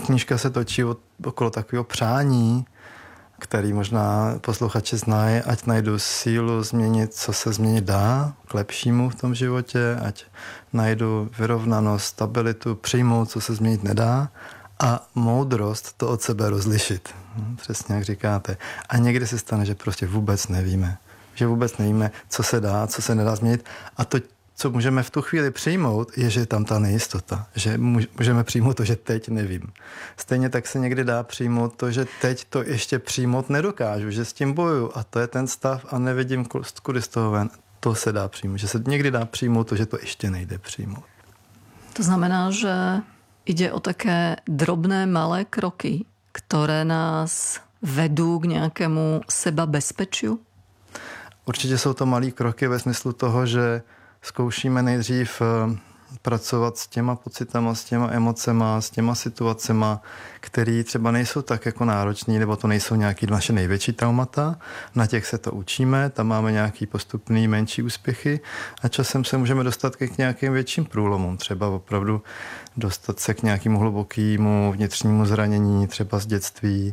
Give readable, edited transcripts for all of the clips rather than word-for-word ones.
knížka se točí okolo takového přání, který možná posluchači znají, ať najdu sílu změnit, co se změnit dá k lepšímu v tom životě, ať najdu vyrovnanost, stabilitu, přijmout, co se změnit nedá a moudrost to od sebe rozlišit. Přesně jak říkáte. A někdy se stane, že prostě vůbec nevíme. Že vůbec nevíme, co se dá, co se nedá změnit. A to, co můžeme v tu chvíli přijmout, je, že je tam ta nejistota. Že můžeme přijmout to, že teď nevím. Stejně tak se někdy dá přijmout to, že teď to ještě přijmout nedokážu, že s tím bojuju a to je ten stav a nevidím kudy z toho ven. To se dá přijmout. Že se někdy dá přijmout to, že to ještě nejde přijmout. To znamená, že ide o také drobné malé kroky, ktoré nás vedú k nějakému sebabezpečiu? Určitě jsou to malý kroky ve smyslu toho, že zkoušíme nejdřív pracovat s těma pocitama, s těma emocema, s těma situacema, které třeba nejsou tak jako náročný, nebo to nejsou nějaký naše největší traumata. Na těch se to učíme, tam máme nějaký postupný menší úspěchy a časem se můžeme dostat k nějakým větším průlomům. Třeba opravdu dostat se k nějakému hlubokému vnitřnímu zranění, třeba z dětství,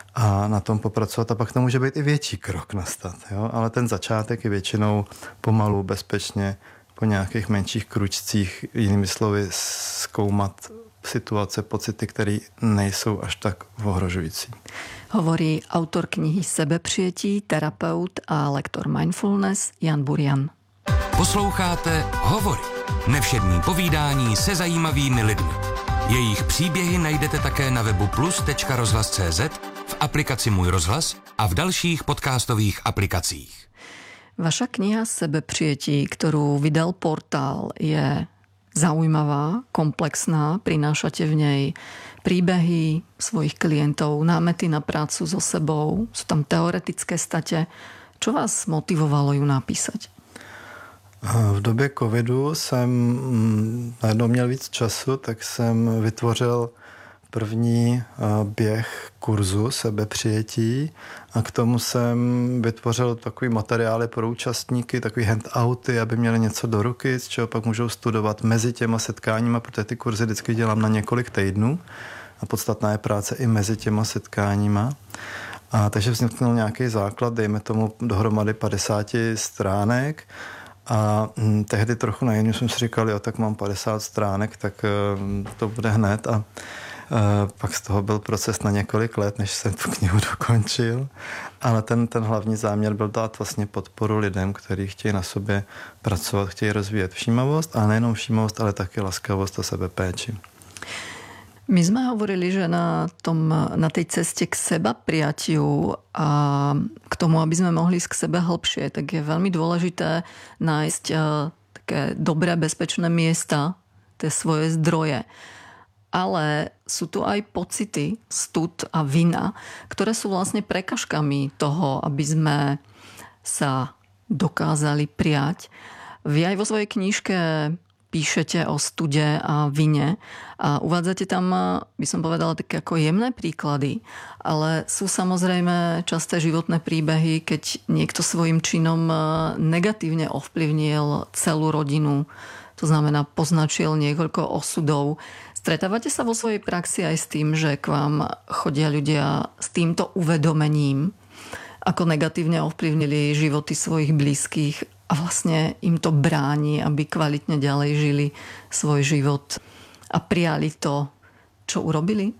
a na tom popracovat a pak to může být i větší krok nastat. Jo? Ale ten začátek je většinou pomalu, bezpečně, po nějakých menších kručcích, jinými slovy, zkoumat situace, pocity, které nejsou až tak ohrožující. Hovorí autor knihy Sebepřijetí, terapeut a lektor mindfulness Jan Burian. Posloucháte Hovory. Nevšední povídání se zajímavými lidmi. Jejich příběhy najdete také na webu plus.rozhlas.cz, v aplikaci Můj rozhlas a v dalších podcastových aplikacích. Vaša kniha Sebepřijetí, ktorú vydal Portál, je zaujímavá, komplexná, prinášate v nej príbehy svojich klientov, námety na prácu so sebou, sú tam teoretické state. Čo vás motivovalo ju napísať? V době covidu jsem najednou měl víc času, tak jsem vytvořil první běh kurzu Sebepřijetí a k tomu jsem vytvořil takový materiály pro účastníky, takový handouty, aby měli něco do ruky, z čeho pak můžou studovat mezi těma setkáníma, protože ty kurzy vždycky dělám na několik týdnů a podstatná je práce i mezi těma setkáníma. A takže vzniknul nějaký základ, dejme tomu dohromady 50 stránek. A tehdy trochu najednou jsem si říkal, jo, tak mám 50 stránek, tak to bude hned a pak z toho byl proces na několik let, než jsem tu knihu dokončil, ale ten hlavní záměr byl dát vlastně podporu lidem, kteří chtějí na sobě pracovat, chtějí rozvíjet všímavost a nejenom všímavost, ale taky laskavost a sebepéči. My sme hovorili, že na tej ceste k sebaprijatiu a k tomu, aby sme mohli ísť k sebe hlbšie, tak je veľmi dôležité nájsť také dobré, bezpečné miesta, tie svoje zdroje. Ale sú tu aj pocity, stud a vina, ktoré sú vlastne prekažkami toho, aby sme sa dokázali prijať. Vy aj vo svojej knižke píšete o stude a vine a uvádzate tam, by som povedala, také ako jemné príklady, ale sú samozrejme časté životné príbehy, keď niekto svojim činom negatívne ovplyvnil celú rodinu, to znamená poznačil niekoľko osudov. Stretávate sa vo svojej praxi aj s tým, že k vám chodia ľudia s týmto uvedomením, ako negatívne ovplyvnili životy svojich blízkych a vlastne im to bráni, aby kvalitne ďalej žili svoj život a prijali to, čo urobili?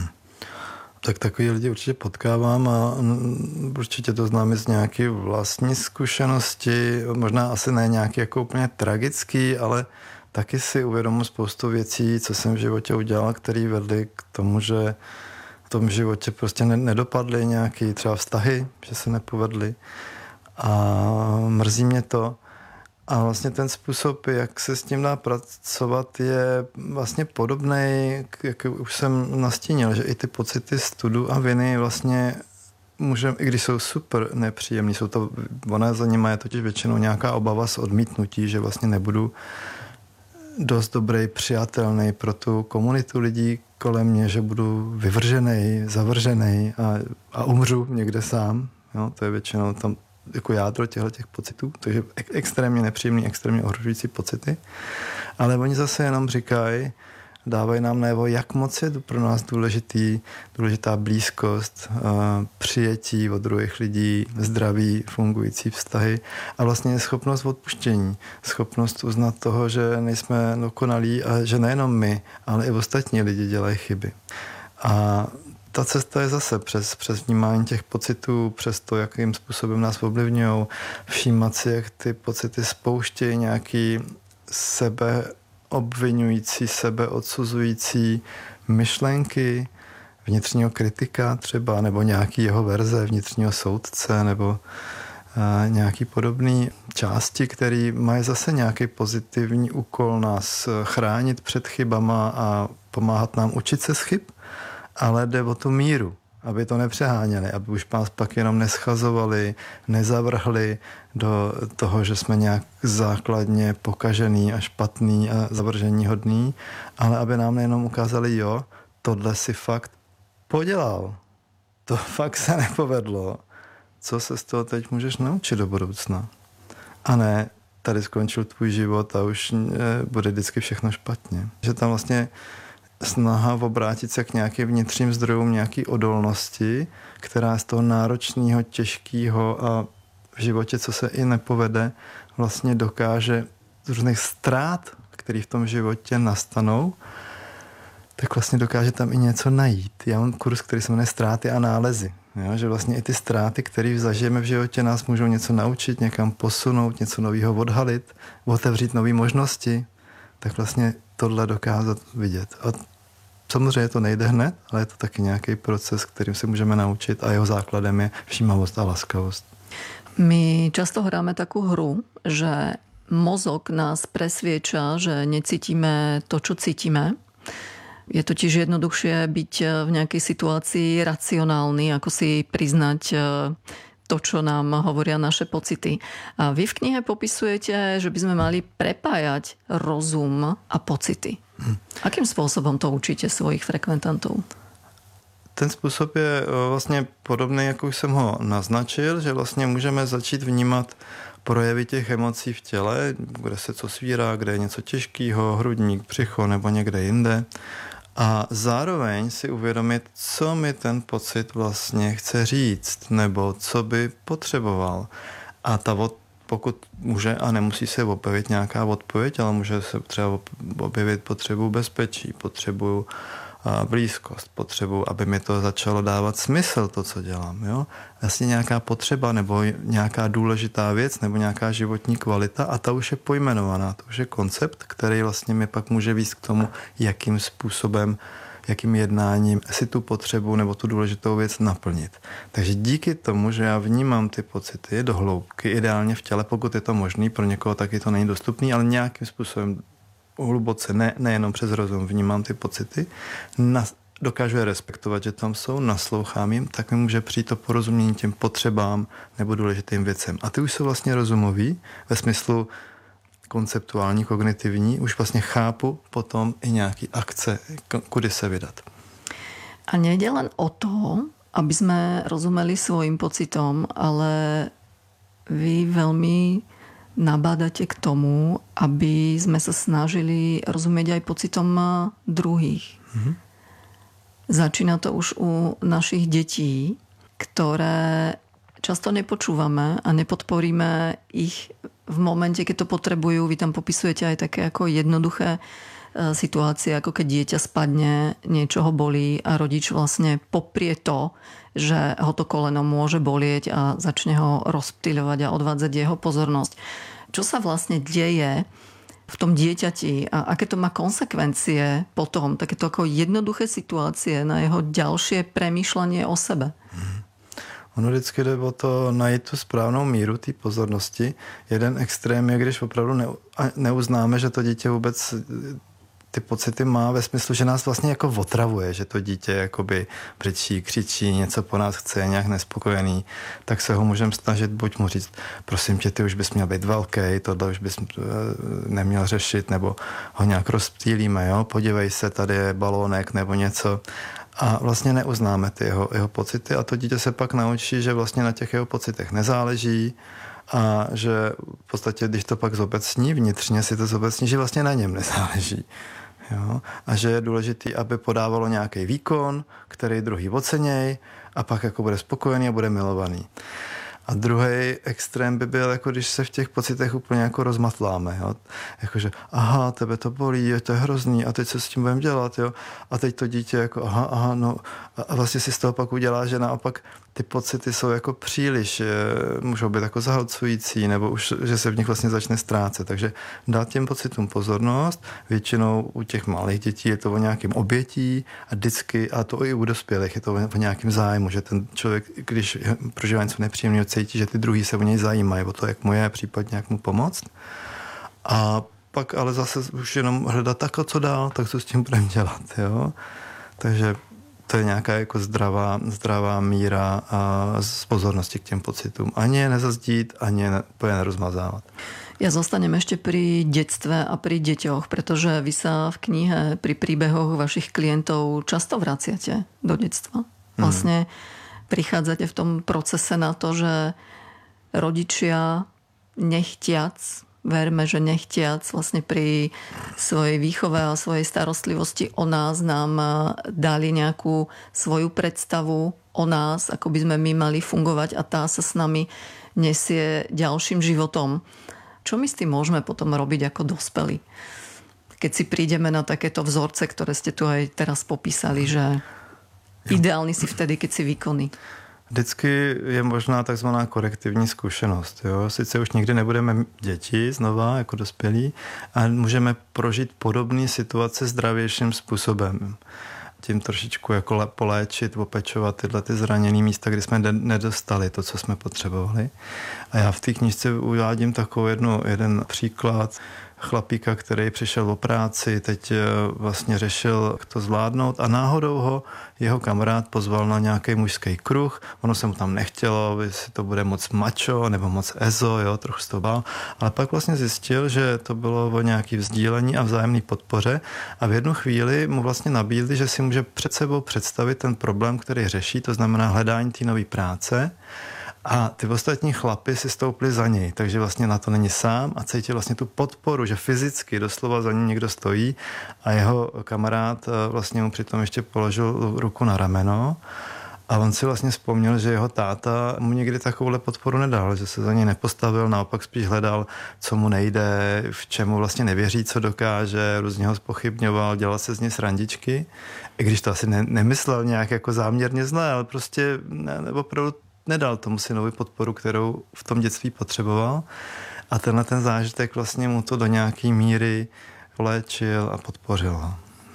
Tak takový lidi určitě potkávám a určitě to znám z nějaké vlastní zkušenosti, možná asi ne nějaký jako úplně tragický, ale taky si uvědomuji spoustu věcí, co jsem v životě udělal, které vedly k tomu, že v tom životě prostě nedopadly nějaké třeba vztahy, že se nepovedly. A mrzí mě to. A vlastně ten způsob, jak se s tím dá pracovat, je vlastně podobný, jak už jsem nastínil, že i ty pocity studu a viny vlastně můžeme, i když jsou super nepříjemný, ona za nima je totiž většinou nějaká obava z odmítnutí, že vlastně nebudu dost dobrý, přijatelný pro tu komunitu lidí kolem mě, že budu vyvržený, zavržený a umřu někde sám. Jo, to je většinou tam jako jádro těch pocitů, takže extrémně nepříjemný, extrémně ohrožující pocity. Ale oni zase jenom říkají, dávají nám najevo, jak moc je pro nás důležitá blízkost, přijetí od druhých lidí, zdraví, fungující vztahy a vlastně schopnost odpuštění, schopnost uznat toho, že nejsme dokonalí a že nejenom my, ale i ostatní lidi dělají chyby. A ta cesta je zase přes vnímání těch pocitů, přes to, jakým způsobem nás ovlivňují, všímat si, jak ty pocity spouštějí nějaký sebeobvinující, sebeodsuzující myšlenky vnitřního kritika třeba, nebo nějaký jeho verze vnitřního soudce, nebo nějaký podobný části, který mají zase nějaký pozitivní úkol nás chránit před chybama a pomáhat nám učit se z chyb, ale jde o tu míru, aby to nepřeháněli, aby už nás pak jenom neschazovali, nezavrhli do toho, že jsme nějak základně pokažený a špatný a zavrženíhodný, ale aby nám nejenom ukázali, jo, tohle si fakt podělal. To fakt se nepovedlo. Co se z toho teď můžeš naučit do budoucna? A ne, tady skončil tvůj život a už bude vždycky všechno špatně. Že tam vlastně snaha obrátit se k nějakým vnitřním zdrojům, nějaký odolnosti, která z toho náročného, těžkého a v životě, co se i nepovede, vlastně dokáže z různých ztrát, které v tom životě nastanou, tak vlastně dokáže tam i něco najít. Já mám kurz, který se jmenuje Ztráty a nálezy. Jo? Že vlastně i ty ztráty, které zažijeme v životě, nás můžou něco naučit, někam posunout, něco nového odhalit, otevřít nové možnosti, tak vlastně tohle dokázat vidět. A samozřejmě to nejde hned, ale je to taky nějaký proces, kterým se můžeme naučit a jeho základem je všímavost a laskavost. My často hráme takú hru, že mozog nás presvieča, že necítime to, čo cítime. Je totiž jednoduchšie byť v nejakej situácii racionálny, ako si priznať to, čo nám hovoria naše pocity. A vy v knihe popisujete, že by sme mali prepájať rozum a pocity. Akým spôsobom to učíte svojich frekventantov? Ten způsob je vlastně podobný, jak už jsem ho naznačil, že vlastně můžeme začít vnímat projevy těch emocí v těle, kde se co svírá, kde je něco těžkého, hrudník, břicho nebo někde jinde. A zároveň si uvědomit, co mi ten pocit vlastně chce říct, nebo co by potřeboval. A pokud může a nemusí se objevit nějaká odpověď, ale může se třeba objevit potřebu bezpečí, potřebu blízkost, potřebu, aby mi to začalo dávat smysl, to, co dělám. Jo? Vlastně nějaká potřeba nebo nějaká důležitá věc nebo nějaká životní kvalita a ta už je pojmenovaná, to už je koncept, který vlastně mi pak může vést k tomu, jakým způsobem, jakým jednáním si tu potřebu nebo tu důležitou věc naplnit. Takže díky tomu, že já vnímám ty pocity do hloubky, ideálně v těle, pokud je to možný, pro někoho taky to není dostupný, ale nějakým způsobem hluboce, nejenom přes rozum, vnímám ty pocity, dokážu je respektovat, že tam jsou, naslouchám jim, tak mi může přijít to porozumění těm potřebám nebo důležitým věcem. A ty už jsou vlastně rozumový, ve smyslu konceptuální, kognitivní, už vlastně chápu potom i nějaký akce, kudy se vydat. A nejde len o to, aby sme rozumeli svojim pocitom, ale vy veľmi nabádate k tomu, aby sme sa snažili rozumieť aj pocitom druhých. Mm-hmm. Začína to už u našich detí, ktoré často nepočúvame a nepodporíme ich v momente, keď to potrebujú. Vy tam popisujete aj také ako jednoduché situácie, ako keď dieťa spadne, niečo ho bolí a rodič vlastne poprie to, že ho to koleno môže bolieť a začne ho rozptýľovať a odvádzať jeho pozornosť. Čo sa vlastne deje v tom dieťati a aké to má konsekvencie potom, takéto ako jednoduché situácie na jeho ďalšie premýšľanie o sebe? Ono vždycky jde o to najít tu správnou míru té pozornosti. Jeden extrém je, když opravdu neuznáme, že to dítě vůbec ty pocity má ve smyslu, že nás vlastně jako otravuje, že to dítě jakoby břičí, křičí, něco po nás chce, je nějak nespokojený, tak se ho můžeme snažit buď mu říct, prosím tě, ty už bys měl být velký, tohle už bys neměl řešit, nebo ho nějak rozptýlíme, jo? Podívej se, tady je balónek nebo něco. A vlastně neuznáme ty jeho pocity a to dítě se pak naučí, že vlastně na těch jeho pocitech nezáleží a že v podstatě, když to pak zobecní, vnitřně si to zobecní, že vlastně na něm nezáleží. Jo? A že je důležitý, aby podávalo nějaký výkon, který druhý oceněj a pak jako bude spokojený a bude milovaný. A druhý extrém by byl, jako když se v těch pocitech úplně jako rozmatláme. Jo? Jakože, aha, tebe to bolí, to je hrozný, a teď co s tím budeme dělat, jo? A teď to dítě jako, aha, no, a vlastně si z toho pak udělá, že naopak ty pocity jsou jako příliš, můžou být jako zahlcující, nebo už, že se v nich vlastně začne ztrácet. Takže dát těm pocitům pozornost, většinou u těch malých dětí je to o nějakém obětí a vždycky, a to i u dospělých, je to o nějakém zájmu, že ten člověk, když prožívá něco nepříjemného, cítí, že ty druhý se o něj zajímají, o to, jak mu je, případně jak mu pomoct. A pak ale zase už jenom hledat tak, co dál, tak co s tím budeme dělat, jo. Takže to je nějaká jako zdravá míra z pozornosti k těm pocitům. Ani je nezazdít, ani je nerozmazávat. Ja zostanem ešte pri detstve a pri deťoch, pretože vy sa v knihe pri príbehoch vašich klientov často vraciate do detstva. Vlastne prichádzate v tom procese na to, že rodičia nechtiac, verme, že nechtiac vlastne pri svojej výchove a svojej starostlivosti o nás nám dali nejakú svoju predstavu o nás, ako by sme my mali fungovať, a tá sa s nami nesie ďalším životom. Čo my s tým môžeme potom robiť ako dospelí? Keď si prídeme na takéto vzorce, ktoré ste tu aj teraz popísali, že ideálny si vtedy, keď si výkonný. Vždycky je možná takzvaná korektivní zkušenost. Jo? Sice už nikdy nebudeme děti znova jako dospělí, ale můžeme prožít podobné situace zdravějším způsobem. Tím trošičku jako poléčit, opečovat tyhle ty zraněné místa, kdy jsme nedostali to, co jsme potřebovali. A já v té knížce uvádím takovou jeden příklad chlapíka, který přišel o práci, teď vlastně řešil, jak to zvládnout, a náhodou ho jeho kamarád pozval na nějaký mužský kruh. Ono se mu tam nechtělo, jestli to bude moc macho nebo moc ezo, jo, trochu se to bál. Ale pak vlastně zjistil, že to bylo o nějaký vzdílení a vzájemné podpoře, a v jednu chvíli mu vlastně nabídli, že si může před sebou představit ten problém, který řeší, to znamená hledání té nové práce. A ty ostatní chlapy si stoupli za něj, takže vlastně na to není sám a cítí vlastně tu podporu, že fyzicky doslova za ním někdo stojí, a jeho kamarád vlastně mu přitom ještě položil ruku na rameno, a on si vlastně vzpomněl, že jeho táta mu nikdy takovouhle podporu nedal, že se za něj nepostavil, naopak spíš hledal, co mu nejde, v čemu vlastně nevěří, co dokáže, různě ho zpochybňoval, dělal se z něj srandičky, i když to asi nemyslel nějak jako záměrně zlé, ale prostě opravdu nedal tomu synovi podporu, kterou v tom dětství potřeboval, a tenhle ten zážitek vlastně mu to do nějaký míry léčil a podpořil.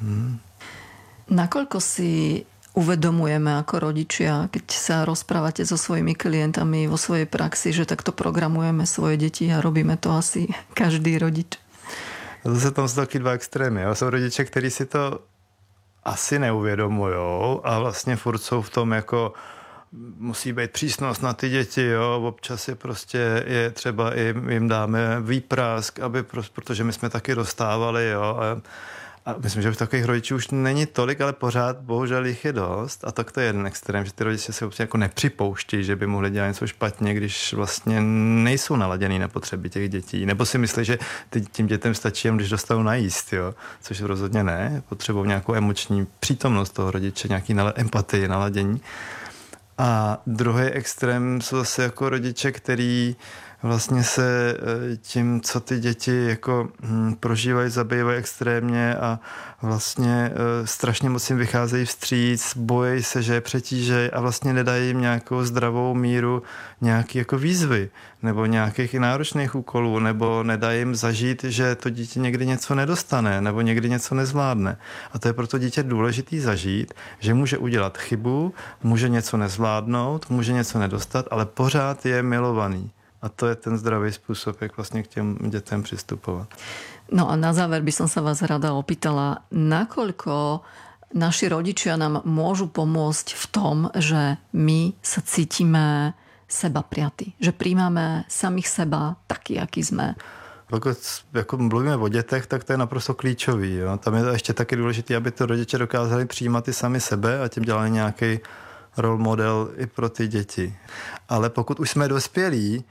Nakoľko si uvedomujeme ako rodičia, keď sa rozprávate so svojimi klientami vo svojej praxi, že takto programujeme svoje deti, a robíme to asi každý rodič? Zase tam jsou taky dva extrémy. Jsou rodiče, kteří si to asi neuvědomujou a vlastně furt jsou v tom jako musí být přísnost na ty děti, jo, občas je třeba jim dáme výprask, protože my jsme taky dostávali, jo, a myslím, že v takových rodičů už není tolik, ale pořád bohužel jich je dost, a tak to je jeden extrém, že ty rodiče se jako nepřipouští, že by mohli dělat něco špatně, když vlastně nejsou naladěný na potřeby těch dětí, nebo si myslí, že tím dětem stačí jen, když dostanou najíst, jo, což rozhodně ne, potřebují nějakou emoční přítomnost toho rodiče, nějaký empatii, naladění. A druhý extrém jsou zase jako rodiče, který vlastně se tím, co ty děti jako prožívají, zabývají extrémně a vlastně strašně moc jim vycházejí vstříc, bojí se, že je přetížejí, a vlastně nedají jim nějakou zdravou míru nějaký jako výzvy nebo nějakých i náročných úkolů, nebo nedají jim zažít, že to dítě někdy něco nedostane nebo někdy něco nezvládne. A to je pro to dítě důležitý zažít, že může udělat chybu, může něco nezvládnout, může něco nedostat, ale pořád je milovaný. A to je ten zdravý způsob, jak vlastně k těm dětem přistupovat. No a na záver by som sa vás rada opýtala, nakoľko naši rodičia nám môžu pomôcť v tom, že my sa cítime seba prijatí, že príjmame samých seba taky, jaký sme. Pokud jako mluvíme o dětech, tak to je naprosto klíčový. Jo? Tam je ještě taky důležité, aby to rodiče dokázali přijímat i sami sebe a tím dělali nějaký role model i pro ty děti. Ale pokud už jsme dospělí,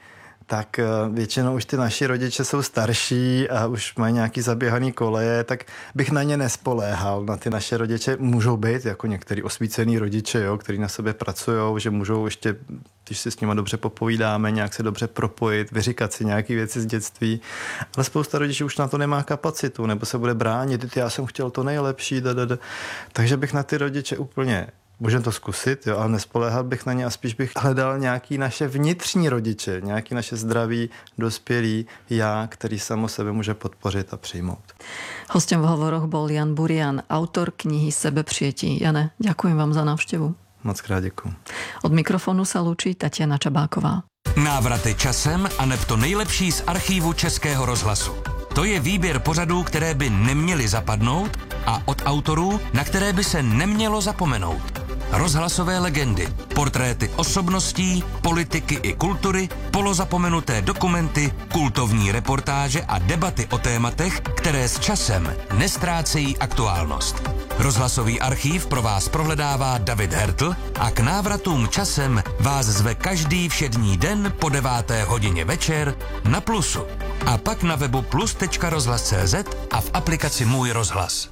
tak většinou už ty naši rodiče jsou starší a už mají nějaký zaběhaný koleje, tak bych na ně nespoléhal. Na ty naše rodiče můžou být jako některý osvícený rodiče, jo, který na sobě pracují, že můžou ještě, když si s nima dobře popovídáme, nějak se dobře propojit, vyříkat si nějaké věci z dětství. Ale spousta rodičů už na to nemá kapacitu, nebo se bude bránit, já jsem chtěl to nejlepší, Takže bych na ty rodiče úplně, můžeme to zkusit, jo, ale nespoléhal bych na ně a spíš bych hledal nějaký naše vnitřní rodiče, nějaký naše zdraví, dospělí já, který samo sebe může podpořit a přijmout. Hostem v hovoroch bol Jan Burian, autor knihy Sebeprijetí. Jane, ďakujem vám za návštevu. Moc krát děkuji. Od mikrofonu sa lúči Tatiana Čabáková. Návraty časem a neb to nejlepší z archívu Českého rozhlasu. To je výběr pořadů, které by neměly zapadnout a od autorů, na které by se nemělo zapomenout. Rozhlasové legendy, portréty osobností, politiky i kultury, polozapomenuté dokumenty, kultovní reportáže a debaty o tématech, které s časem nestrácejí aktuálnost. Rozhlasový archív pro vás prohledává David Hertl a k návratům časem vás zve každý všední den po 9. hodině večer na Plusu. A pak na webu plus.rozhlas.cz a v aplikaci Můj rozhlas.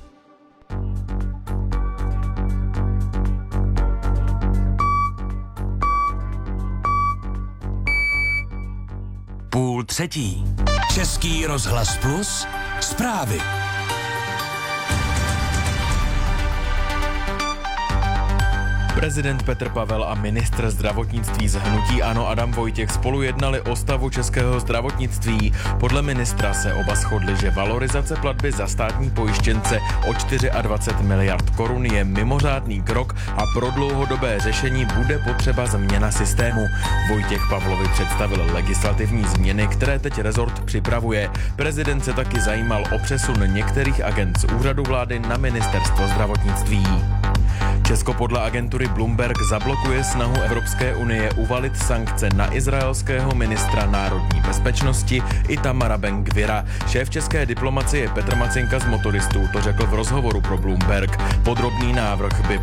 2:30. Český rozhlas Plus. Zprávy. Prezident Petr Pavel a ministr zdravotnictví z hnutí ANO Adam Vojtěch spolu jednali o stavu českého zdravotnictví. Podle ministra se oba shodli, že valorizace platby za státní pojištěnce o 24 miliard korun je mimořádný krok a pro dlouhodobé řešení bude potřeba změna systému. Vojtěch Pavlovi představil legislativní změny, které teď rezort připravuje. Prezident se taky zajímal o přesun některých agent z úřadu vlády na ministerstvo zdravotnictví. Česko podle agentury Bloomberg zablokuje snahu Evropské unie uvalit sankce na izraelského ministra národní bezpečnosti Itamara Ben-Gvira. Šéf české diplomacie Petr Macinka z Motoristů to řekl v rozhovoru pro Bloomberg. Podobný návrh by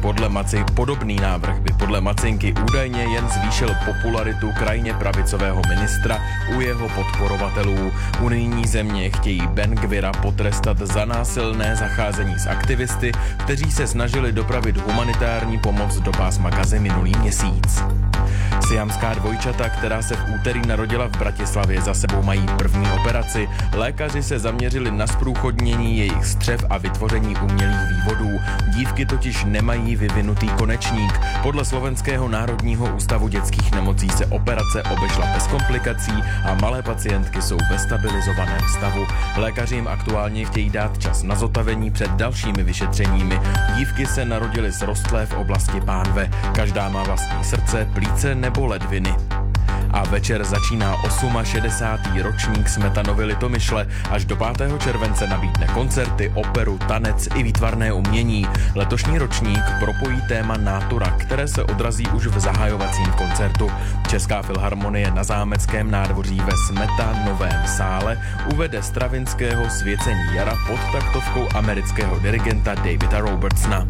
podle Macinky údajně jen zvýšil popularitu krajně pravicového ministra u jeho podporovatelů. Unijní země chtějí Ben-Gvira potrestat za násilné zacházení s aktivisty, kteří se snažili dopravit humanitární pomoc do pásma Gazy minulý měsíc. Siamská dvojčata, která se v úterý narodila v Bratislavě, za sebou mají první operaci. Lékaři se zaměřili na zprůchodnění jejich střev a vytvoření umělých vývodů. Dívky totiž nemají vyvinutý konečník. Podle Slovenského národního ústavu dětských nemocí se operace obešla bez komplikací a malé pacientky jsou ve stabilizovaném stavu. Lékaři jim aktuálně chtějí dát čas na zotavení před dalšími vyšetřeními. Dívky se narodily srostlé v oblasti pánve. Každá má vlastní srdce, plíce nebo ledviny. A večer začíná 68. ročník Smetanovy Litomyšle. Až do 5. července nabídne koncerty, operu, tanec i výtvarné umění. Letošní ročník propojí téma nátura, které se odrazí už v zahajovacím koncertu. Česká filharmonie na Zámeckém nádvoří ve Smetanovém sále uvede Stravinského Svěcení jara pod taktovkou amerického dirigenta Davida Robertsona.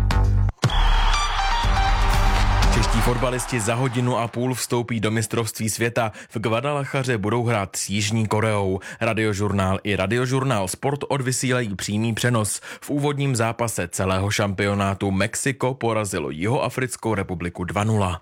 Čeští fotbalisti za 1,5 hodiny vstoupí do mistrovství světa. V Guadalachaře budou hrát s Jižní Koreou. Radiožurnál i Radiožurnál Sport odvysílají přímý přenos. V úvodním zápase celého šampionátu Mexiko porazilo Jihoafrickou republiku 2-0.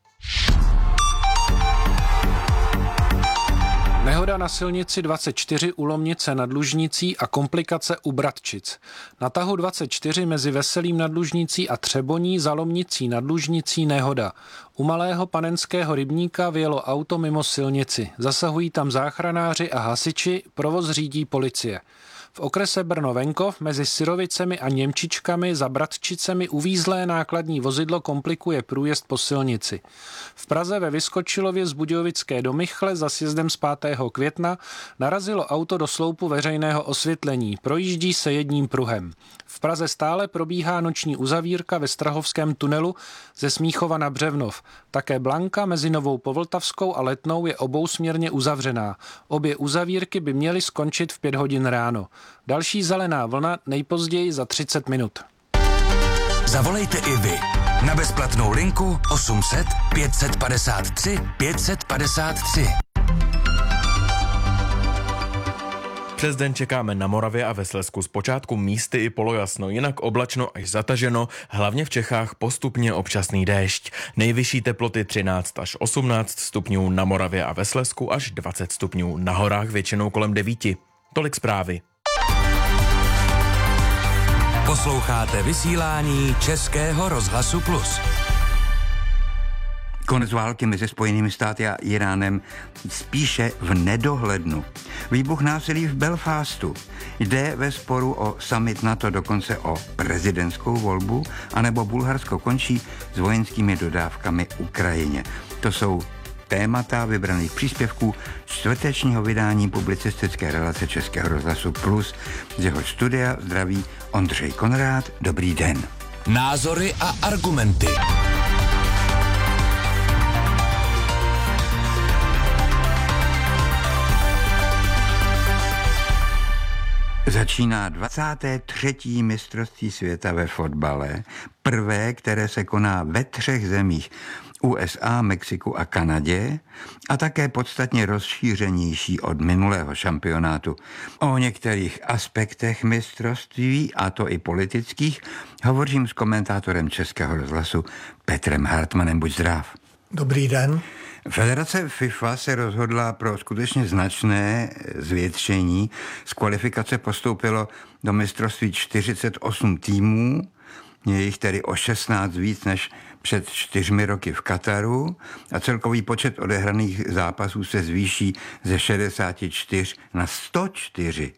Nehoda na silnici 24 u Lomnice nad Lužnicí a komplikace u Bratčic. Na tahu 24 mezi Veselým nad Lužnicí a Třeboní za Lomnicí nad Lužnicí nehoda. U Malého Panenského rybníka vyjelo auto mimo silnici. Zasahují tam záchranáři a hasiči, provoz řídí policie. V okrese Brno-Venkov mezi Syrovicemi a Němčičkami za Bratčicemi uvízlé nákladní vozidlo komplikuje průjezd po silnici. V Praze ve Vyskočilově z Budějovické do Michle za sjezdem z 5. května narazilo auto do sloupu veřejného osvětlení. Projíždí se jedním pruhem. V Praze stále probíhá noční uzavírka ve Strahovském tunelu ze Smíchova na Břevnov. Také Blanka mezi Novou Povltavskou a Letnou je obousměrně uzavřená. Obě uzavírky by měly skončit v 5 hodin ráno. Další zelená vlna nejpozději za 30 minut. Zavolejte i vy na bezplatnou linku 800 553 553. Přes den čekáme na Moravě a ve Slezsku zpočátku místy i polojasno, jinak oblačno až zataženo, hlavně v Čechách postupně občasný déšť. Nejvyšší teploty 13 až 18 stupňů na Moravě a ve Slezsku až 20 stupňů, na horách většinou kolem 9. Tolik zprávy. Posloucháte vysílání Českého rozhlasu Plus. Konec války mezi Spojenými státy a Iránem spíše v nedohlednu. Výbuch násilí v Belfastu. Jde ve sporu o summit NATO dokonce o prezidentskou volbu, anebo Bulharsko končí s vojenskými dodávkami Ukrajině. To jsou témata vybraných příspěvků čtvrtečního vydání publicistické relace Českého rozhlasu Plus. Z jeho studia zdraví Ondřej Konrád. Dobrý den. Názory a argumenty. Začíná 23. mistrovství světa ve fotbale, prvé, které se koná ve 3 zemích, USA, Mexiku a Kanadě, a také podstatně rozšířenější od minulého šampionátu. O některých aspektech mistrovství, a to i politických, hovořím s komentátorem Českého rozhlasu Petrem Hartmanem. Buď zdrav. Dobrý den. Federace FIFA se rozhodla pro skutečně značné zvětšení. Z kvalifikace postoupilo do mistrovství 48 týmů, je jich tedy o 16 víc než před 4 roky v Kataru a celkový počet odehraných zápasů se zvýší ze 64 na 104.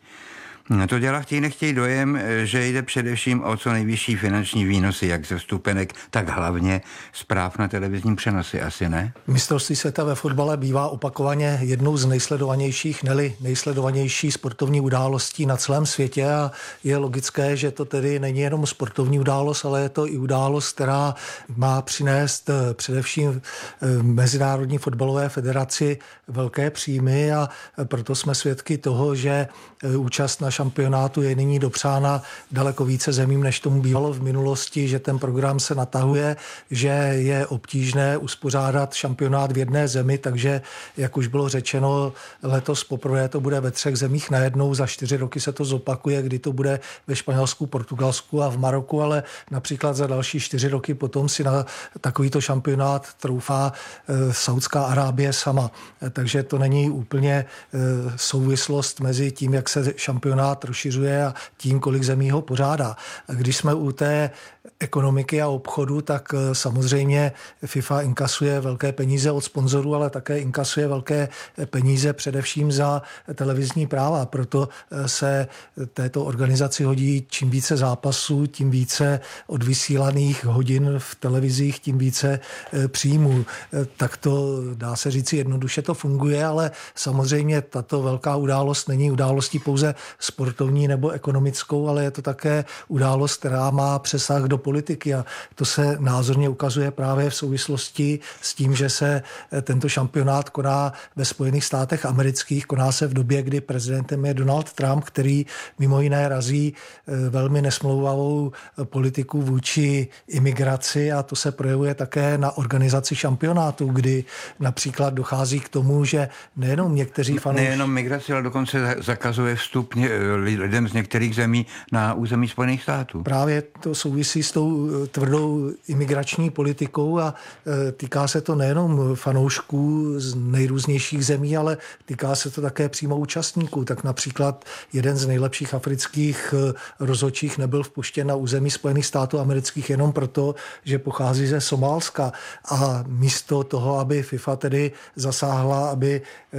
To dělá chtějí nechtějí dojem, že jde především o co nejvyšší finanční výnosy, jak ze vstupenek, tak hlavně zpráv na televizním přenosy, asi ne? Mistrovství světa ve fotbale bývá opakovaně jednou z nejsledovanějších, neli nejsledovanější sportovní událostí na celém světě a je logické, že to tedy není jenom sportovní událost, ale je to i událost, která má přinést především Mezinárodní fotbalové federaci velké příjmy a proto jsme svědky toho, že účast na šampionátu je nyní dopřána daleko více zemím, než tomu bývalo v minulosti, že ten program se natahuje, že je obtížné uspořádat šampionát v jedné zemi, takže, jak už bylo řečeno, letos poprvé to bude ve 3 zemích najednou, za 4 roky se to zopakuje, kdy to bude ve Španělsku, Portugalsku a v Maroku, ale například za další 4 roky potom si na takovýto šampionát troufá Saudská Arábie sama. Takže to není úplně souvislost mezi tím, jak se šampionát rozšiřuje a tím, kolik zemí ho pořádá. Když jsme u té ekonomiky a obchodu, tak samozřejmě FIFA inkasuje velké peníze od sponzorů, ale také inkasuje velké peníze především za televizní práva. Proto se této organizaci hodí čím více zápasů, tím více odvysílaných hodin v televizích, tím více příjmů. Tak to dá se říci jednoduše to funguje, ale samozřejmě tato velká událost není událostí pouze sportovní nebo ekonomickou, ale je to také událost, která má přesah do politiky a to se názorně ukazuje právě v souvislosti s tím, že se tento šampionát koná ve Spojených státech amerických, koná se v době, kdy prezidentem je Donald Trump, který mimo jiné razí velmi nesmlouvavou politiku vůči imigraci a to se projevuje také na organizaci šampionátu, kdy například dochází k tomu, že nejenom někteří fanoušci... Nejenom migraci, ale dokonce zakazuje vstup lidem z některých zemí na území Spojených států. Právě to souvisí s tou tvrdou imigrační politikou a týká se to nejenom fanoušků z nejrůznějších zemí, ale týká se to také přímo účastníků. Tak například jeden z nejlepších afrických rozhodčích nebyl vpuštěn na území Spojených států amerických jenom proto, že pochází ze Somálska a místo toho, aby FIFA tedy zasáhla, aby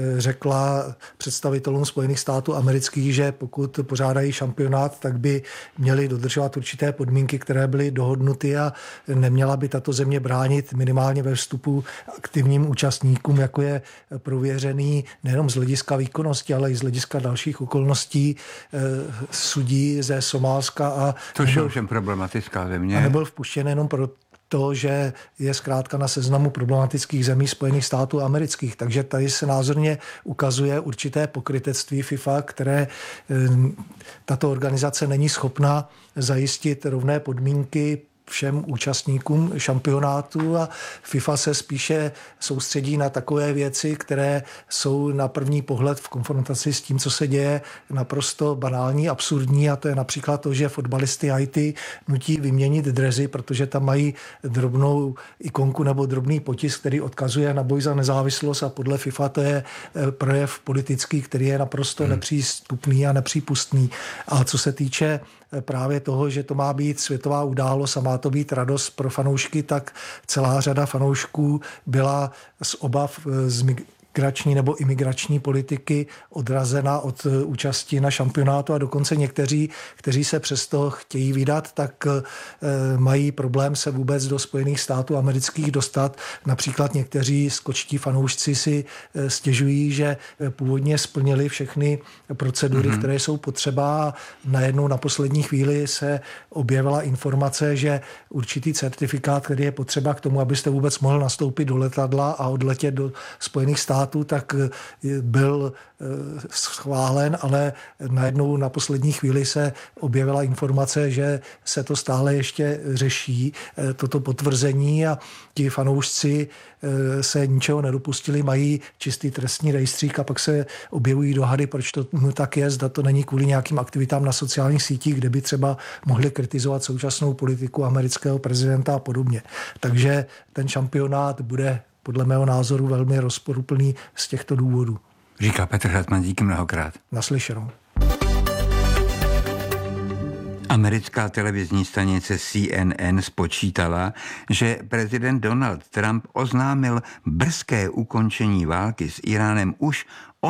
řekla představitelům Spojených států amerických, že pokud pořádají šampionát, tak by měli dodržovat určité podmínky, které byly dohodnuty a neměla by tato země bránit minimálně ve vstupu aktivním účastníkům, jako je prověřený nejenom z hlediska výkonnosti, ale i z hlediska dalších okolností sudí ze Somálska. A což je ovšem problematická země. A nebyl vpuštěn jenom pro to, že je zkrátka na seznamu problematických zemí Spojených států amerických. Takže tady se názorně ukazuje určité pokrytectví FIFA, které tato organizace není schopna zajistit rovné podmínky všem účastníkům šampionátu a FIFA se spíše soustředí na takové věci, které jsou na první pohled v konfrontaci s tím, co se děje, naprosto banální, absurdní, a to je například to, že fotbalisty Haiti nutí vyměnit dresy, protože tam mají drobnou ikonku nebo drobný potisk, který odkazuje na boj za nezávislost, a podle FIFA to je projev politický, který je naprosto nepřístupný a nepřípustný. A co se týče právě toho, že to má být světová událost a má to být radost pro fanoušky, tak celá řada fanoušků byla z obav z migrační nebo imigrační politiky odrazena od účasti na šampionátu, a dokonce někteří, kteří se přesto chtějí vydat, tak mají problém se vůbec do Spojených států amerických dostat. Například někteří skočtí fanoušci si stěžují, že původně splnili všechny procedury, které jsou potřeba, a najednou na poslední chvíli se objevila informace, že určitý certifikát, který je potřeba k tomu, abyste vůbec mohl nastoupit do letadla a odletět do Spojených států, tak byl schválen, ale najednou na poslední chvíli se objevila informace, že se to stále ještě řeší, toto potvrzení, a ti fanoušci se ničeho nedopustili, mají čistý trestní rejstřík, a pak se objevují dohady, proč to tak je, zda to není kvůli nějakým aktivitám na sociálních sítích, kde by třeba mohli kritizovat současnou politiku amerického prezidenta a podobně. Takže ten šampionát bude podle mého názoru velmi rozporuplný z těchto důvodů. Říká Petr Hartmann, díky mnohokrát. Naslyšenou. Americká televizní stanice CNN spočítala, že prezident Donald Trump oznámil brzké ukončení války s Iránem už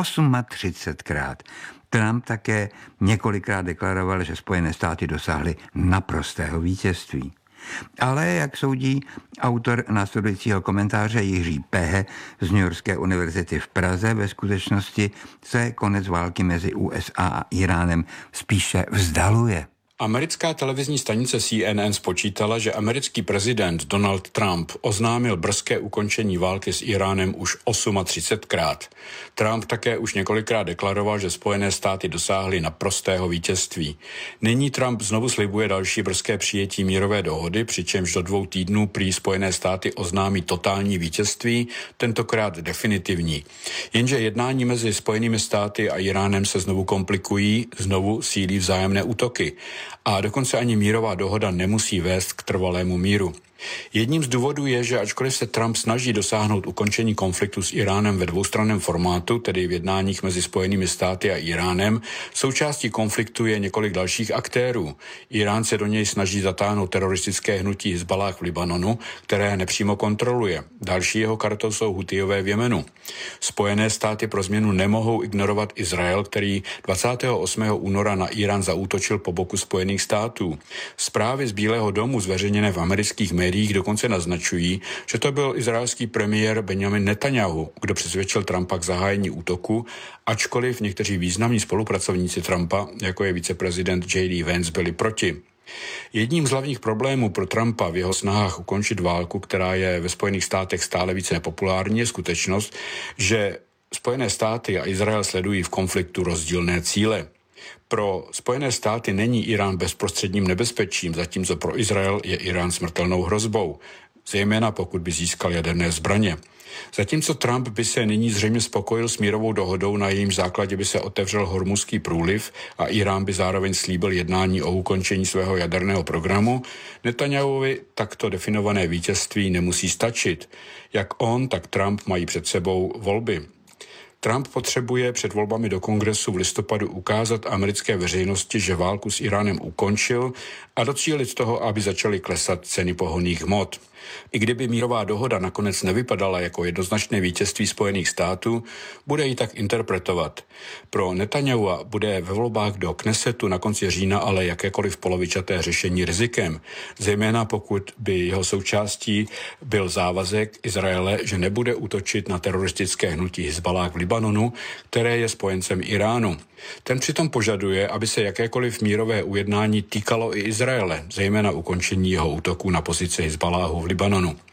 38krát. Trump také několikrát deklaroval, že Spojené státy dosáhly naprostého vítězství. Ale, jak soudí autor následujícího komentáře Jiří Pehe z Newyorské univerzity v Praze, ve skutečnosti se konec války mezi USA a Iránem spíše vzdaluje. Americká televizní stanice CNN spočítala, že americký prezident Donald Trump oznámil brzké ukončení války s Iránem už 38krát. Trump také už několikrát deklaroval, že Spojené státy dosáhly naprostého vítězství. Nyní Trump znovu slibuje další brzké přijetí mírové dohody, přičemž do 2 týdnů prý Spojené státy oznámí totální vítězství, tentokrát definitivní. Jenže jednání mezi Spojenými státy a Iránem se znovu komplikují, znovu sílí vzájemné útoky. A dokonce ani mírová dohoda nemusí vést k trvalému míru. Jedním z důvodů je, že ačkoliv se Trump snaží dosáhnout ukončení konfliktu s Iránem ve dvoustranném formátu, tedy v jednáních mezi Spojenými státy a Iránem, součástí konfliktu je několik dalších aktérů. Irán se do něj snaží zatáhnout teroristické hnutí Hizballáh v Libanonu, které nepřímo kontroluje. Další jeho kartou jsou Hutijové v Jemenu. Spojené státy pro změnu nemohou ignorovat Izrael, který 28. února na Irán zaútočil po boku Spojených států. Zprávy z Bílého domu zveřejněné v amerických médiích dokonce naznačují, že to byl izraelský premiér Benjamin Netanyahu, kdo přesvědčil Trumpa k zahájení útoku, ačkoliv někteří významní spolupracovníci Trumpa, jako je viceprezident J.D. Vance, byli proti. Jedním z hlavních problémů pro Trumpa v jeho snahách ukončit válku, která je ve Spojených státech stále více nepopulární, je skutečnost, že Spojené státy a Izrael sledují v konfliktu rozdílné cíle. Pro Spojené státy není Irán bezprostředním nebezpečím, zatímco pro Izrael je Irán smrtelnou hrozbou, zejména pokud by získal jaderné zbraně. Zatímco Trump by se nyní zřejmě spokojil s mírovou dohodou, na jejímž základě by se otevřel Hormuzský průliv a Irán by zároveň slíbil jednání o ukončení svého jaderného programu, Netanyahuovi takto definované vítězství nemusí stačit. Jak on, tak Trump mají před sebou volby. Trump potřebuje před volbami do kongresu v listopadu ukázat americké veřejnosti, že válku s Iránem ukončil a docílit toho, aby začaly klesat ceny pohonných hmot. I kdyby mírová dohoda nakonec nevypadala jako jednoznačné vítězství Spojených států, bude ji tak interpretovat. Pro Netanyahua bude ve volbách do Knesetu na konci října ale jakékoliv polovičaté řešení rizikem, zejména pokud by jeho součástí byl závazek Izraele, že nebude útočit na teroristické hnutí Hizballáh v Libanonu, které je spojencem Iránu. Ten přitom požaduje, aby se jakékoliv mírové ujednání týkalo i Izraele, zejména ukončení jeho útoků na pozice Hizballáhu v Libanonu.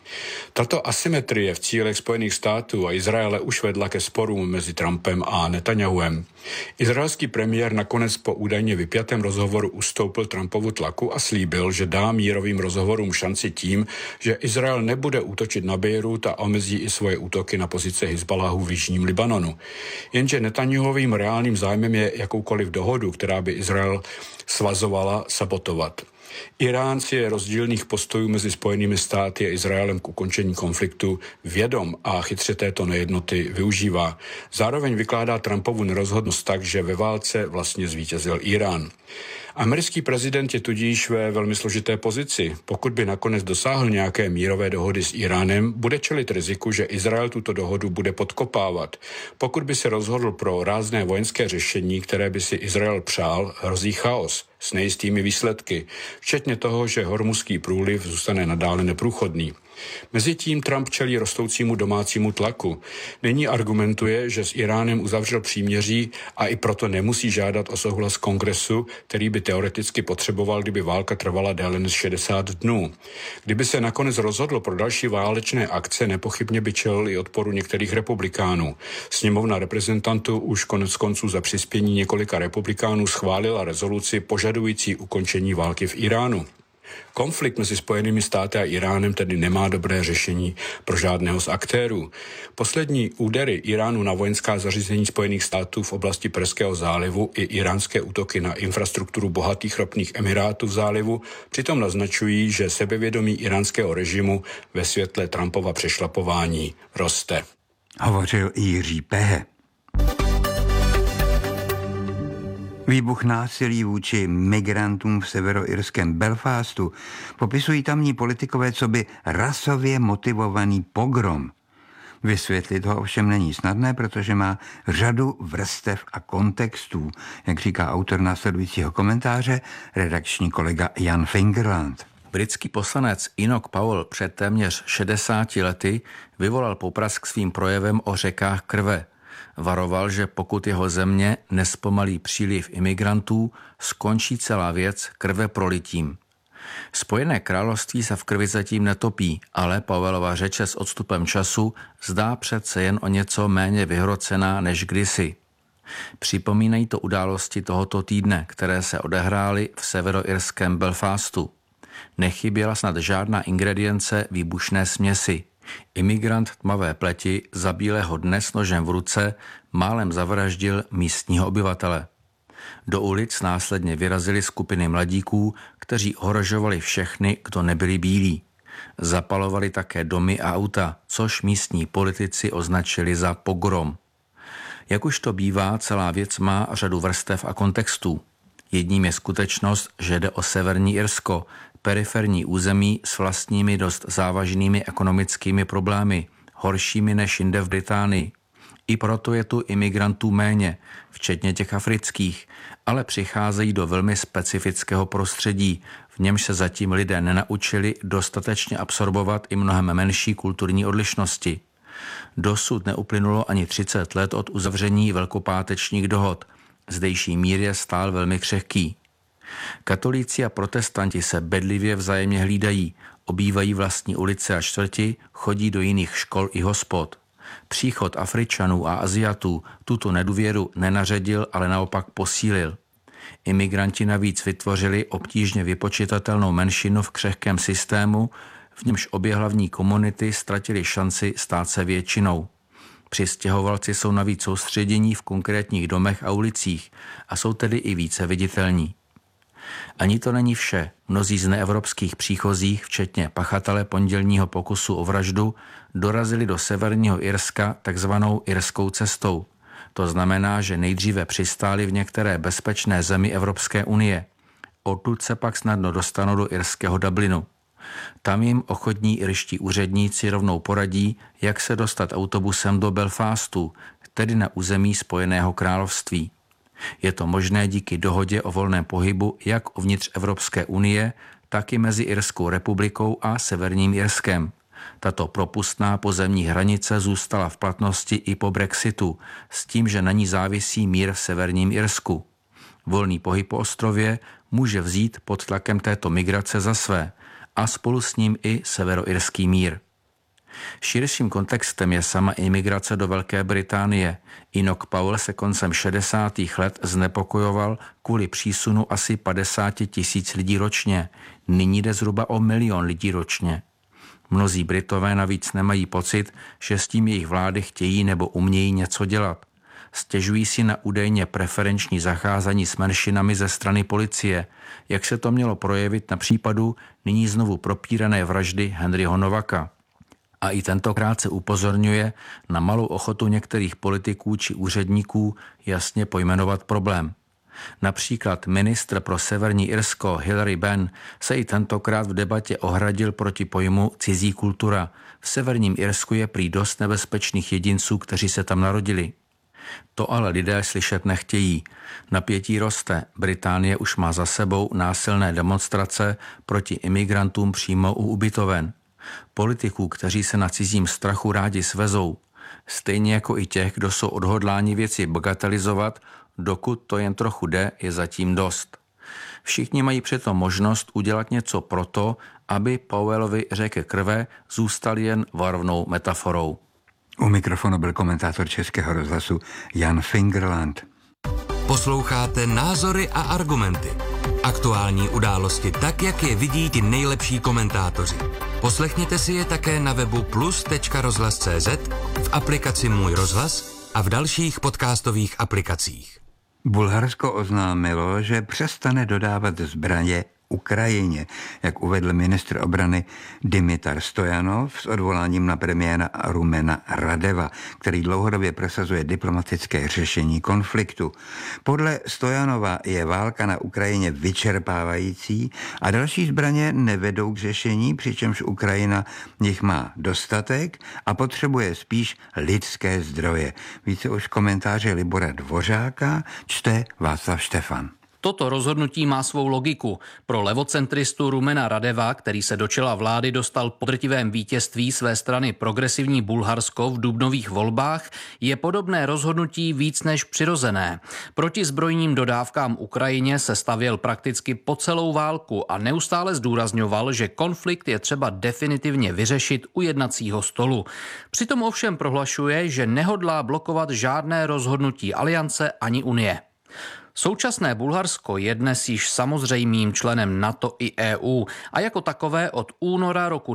Tato asymetrie v cílech Spojených států a Izraele už vedla ke sporům mezi Trumpem a Netanjahuem. Izraelský premiér nakonec po údajně vypjatém rozhovoru ustoupil Trumpovu tlaku a slíbil, že dá mírovým rozhovorům šanci tím, že Izrael nebude útočit na Bejrút a omezí i svoje útoky na pozice Hizbaláhu v jižním Libanonu. Jenže Netanjahuovým reálným zájmem je jakoukoliv dohodu, která by Izrael svazovala, sabotovat. Irán si je rozdílných postojů mezi Spojenými státy a Izraelem k ukončení konfliktu vědom a chytře této nejednoty využívá. Zároveň vykládá Trumpovu nerozhodnost tak, že ve válce vlastně zvítězil Irán. Americký prezident je tudíž ve velmi složité pozici. Pokud by nakonec dosáhl nějaké mírové dohody s Iránem, bude čelit riziku, že Izrael tuto dohodu bude podkopávat. Pokud by se rozhodl pro rázné vojenské řešení, které by si Izrael přál, hrozí chaos s nejistými výsledky, včetně toho, že Hormuzský průliv zůstane nadále neprůchodný. Mezitím Trump čelí rostoucímu domácímu tlaku. Nyní argumentuje, že s Iránem uzavřel příměří a i proto nemusí žádat o souhlas kongresu, který by teoreticky potřeboval, kdyby válka trvala déle než 60 dnů. Kdyby se nakonec rozhodl pro další válečné akce, nepochybně by čelil i odporu některých republikánů. Sněmovna reprezentantů už konec konců za přispění několika republikánů schválila rezoluci požadující ukončení války v Iránu. Konflikt mezi Spojenými státy a Iránem tedy nemá dobré řešení pro žádného z aktérů. Poslední údery Iránu na vojenská zařízení Spojených států v oblasti Perského zálivu i iránské útoky na infrastrukturu bohatých ropných emirátů v zálivu přitom naznačují, že sebevědomí iránského režimu ve světle Trumpova přešlapování roste. Hovořil Jiří Pehe. Výbuch násilí vůči migrantům v severoirském Belfastu popisují tamní politikové coby rasově motivovaný pogrom. Vysvětlit ho ovšem není snadné, protože má řadu vrstev a kontextů, jak říká autor následujícího komentáře, redakční kolega Jan Fingerland. Britský poslanec Enoch Powell před téměř 60 lety vyvolal poprask svým projevem o řekách krve. Varoval, že pokud jeho země nespomalí příliv imigrantů, skončí celá věc krve prolitím. Spojené království se v krvi zatím netopí, ale Powellova řeče s odstupem času zdá přece jen o něco méně vyhrocená než kdysi. Připomínají to události tohoto týdne, které se odehrály v severoirském Belfastu. Nechyběla snad žádná ingredience výbušné směsi. Imigrant tmavé pleti za bílého dne s nožem v ruce málem zavraždil místního obyvatele. Do ulic následně vyrazily skupiny mladíků, kteří ohrožovali všechny, kdo nebyli bílí. Zapalovali také domy a auta, což místní politici označili za pogrom. Jak už to bývá, celá věc má řadu vrstev a kontextů. Jedním je skutečnost, že jde o Severní Irsko, periferní území s vlastními dost závažnými ekonomickými problémy, horšími než jinde v Británii. I proto je tu imigrantů méně, včetně těch afrických, ale přicházejí do velmi specifického prostředí, v němž se zatím lidé nenaučili dostatečně absorbovat i mnohem menší kulturní odlišnosti. Dosud neuplynulo ani 30 let od uzavření velkopátečních dohod. Zdejší mír je stál velmi křehký. Katolíci a protestanti se bedlivě vzájemně hlídají, obývají vlastní ulice a čtvrti, chodí do jiných škol i hospod. Příchod Afričanů a Aziatů tuto nedůvěru nenaředil, ale naopak posílil. Imigranti navíc vytvořili obtížně vypočitatelnou menšinu v křehkém systému, v němž obě hlavní komunity ztratili šanci stát se většinou. Přistěhovalci jsou navíc soustředění v konkrétních domech a ulicích a jsou tedy i více viditelní. Ani to není vše. Mnozí z neevropských příchozích, včetně pachatele pondělního pokusu o vraždu, dorazili do severního Irska takzvanou irskou cestou. To znamená, že nejdříve přistáli v některé bezpečné zemi Evropské unie. Odtud se pak snadno dostanou do irského Dublinu. Tam jim ochotní irští úředníci rovnou poradí, jak se dostat autobusem do Belfastu, tedy na území Spojeného království. Je to možné díky dohodě o volném pohybu jak uvnitř Evropské unie, tak i mezi Irskou republikou a Severním Irskem. Tato propustná pozemní hranice zůstala v platnosti i po Brexitu, s tím, že na ní závisí mír v Severním Irsku. Volný pohyb po ostrově může vzít pod tlakem této migrace za své a spolu s ním i severoirský mír. Širším kontextem je sama imigrace do Velké Británie. Enoch Powell se koncem 60. let znepokojoval kvůli přísunu asi 50 000 lidí ročně. Nyní jde zhruba o 1 milion lidí ročně. Mnozí Britové navíc nemají pocit, že s tím jejich vlády chtějí nebo umějí něco dělat. Stěžují si na údajně preferenční zacházení s menšinami ze strany policie, jak se to mělo projevit na případu nyní znovu propírané vraždy Henryho Novaka. A i tentokrát se upozorňuje na malou ochotu některých politiků či úředníků jasně pojmenovat problém. Například ministr pro Severní Irsko Hilary Benn se i tentokrát v debatě ohradil proti pojmu cizí kultura. V Severním Irsku je prý dost nebezpečných jedinců, kteří se tam narodili. To ale lidé slyšet nechtějí. Napětí roste. Británie už má za sebou násilné demonstrace proti imigrantům přímo u ubytoven. Politiků, kteří se na cizím strachu rádi svezou. Stejně jako i těch, kdo jsou odhodláni věci bagatelizovat, dokud to jen trochu jde, je zatím dost. Všichni mají přitom možnost udělat něco proto, aby Powellovi řeky krve zůstal jen varovnou metaforou. U mikrofonu byl komentátor Českého rozhlasu Jan Fingerland. Posloucháte Názory a argumenty. Aktuální události tak, jak je vidí ti nejlepší komentátoři. Poslechněte si je také na webu plus.rozhlas.cz, v aplikaci Můj rozhlas a v dalších podcastových aplikacích. Bulharsko oznámilo, že přestane dodávat zbraně Ukrajině, jak uvedl ministr obrany Dimitar Stojanov s odvoláním na premiéra Rumena Radeva, který dlouhodobě prosazuje diplomatické řešení konfliktu. Podle Stojanova je válka na Ukrajině vyčerpávající a další zbraně nevedou k řešení, přičemž Ukrajina jich má dostatek a potřebuje spíš lidské zdroje. Více už komentáře Libora Dvořáka čte Václav Štefan. Toto rozhodnutí má svou logiku. Pro levocentristu Rumena Radeva, který se do čela vlády dostal po drtivém vítězství své strany Progresivní Bulharsko v dubnových volbách, je podobné rozhodnutí víc než přirozené. Proti zbrojním dodávkám Ukrajině se stavěl prakticky po celou válku a neustále zdůrazňoval, že konflikt je třeba definitivně vyřešit u jednacího stolu. Přitom ovšem prohlašuje, že nehodlá blokovat žádné rozhodnutí aliance ani Unie. Současné Bulharsko je dnes již samozřejmým členem NATO i EU a jako takové od února roku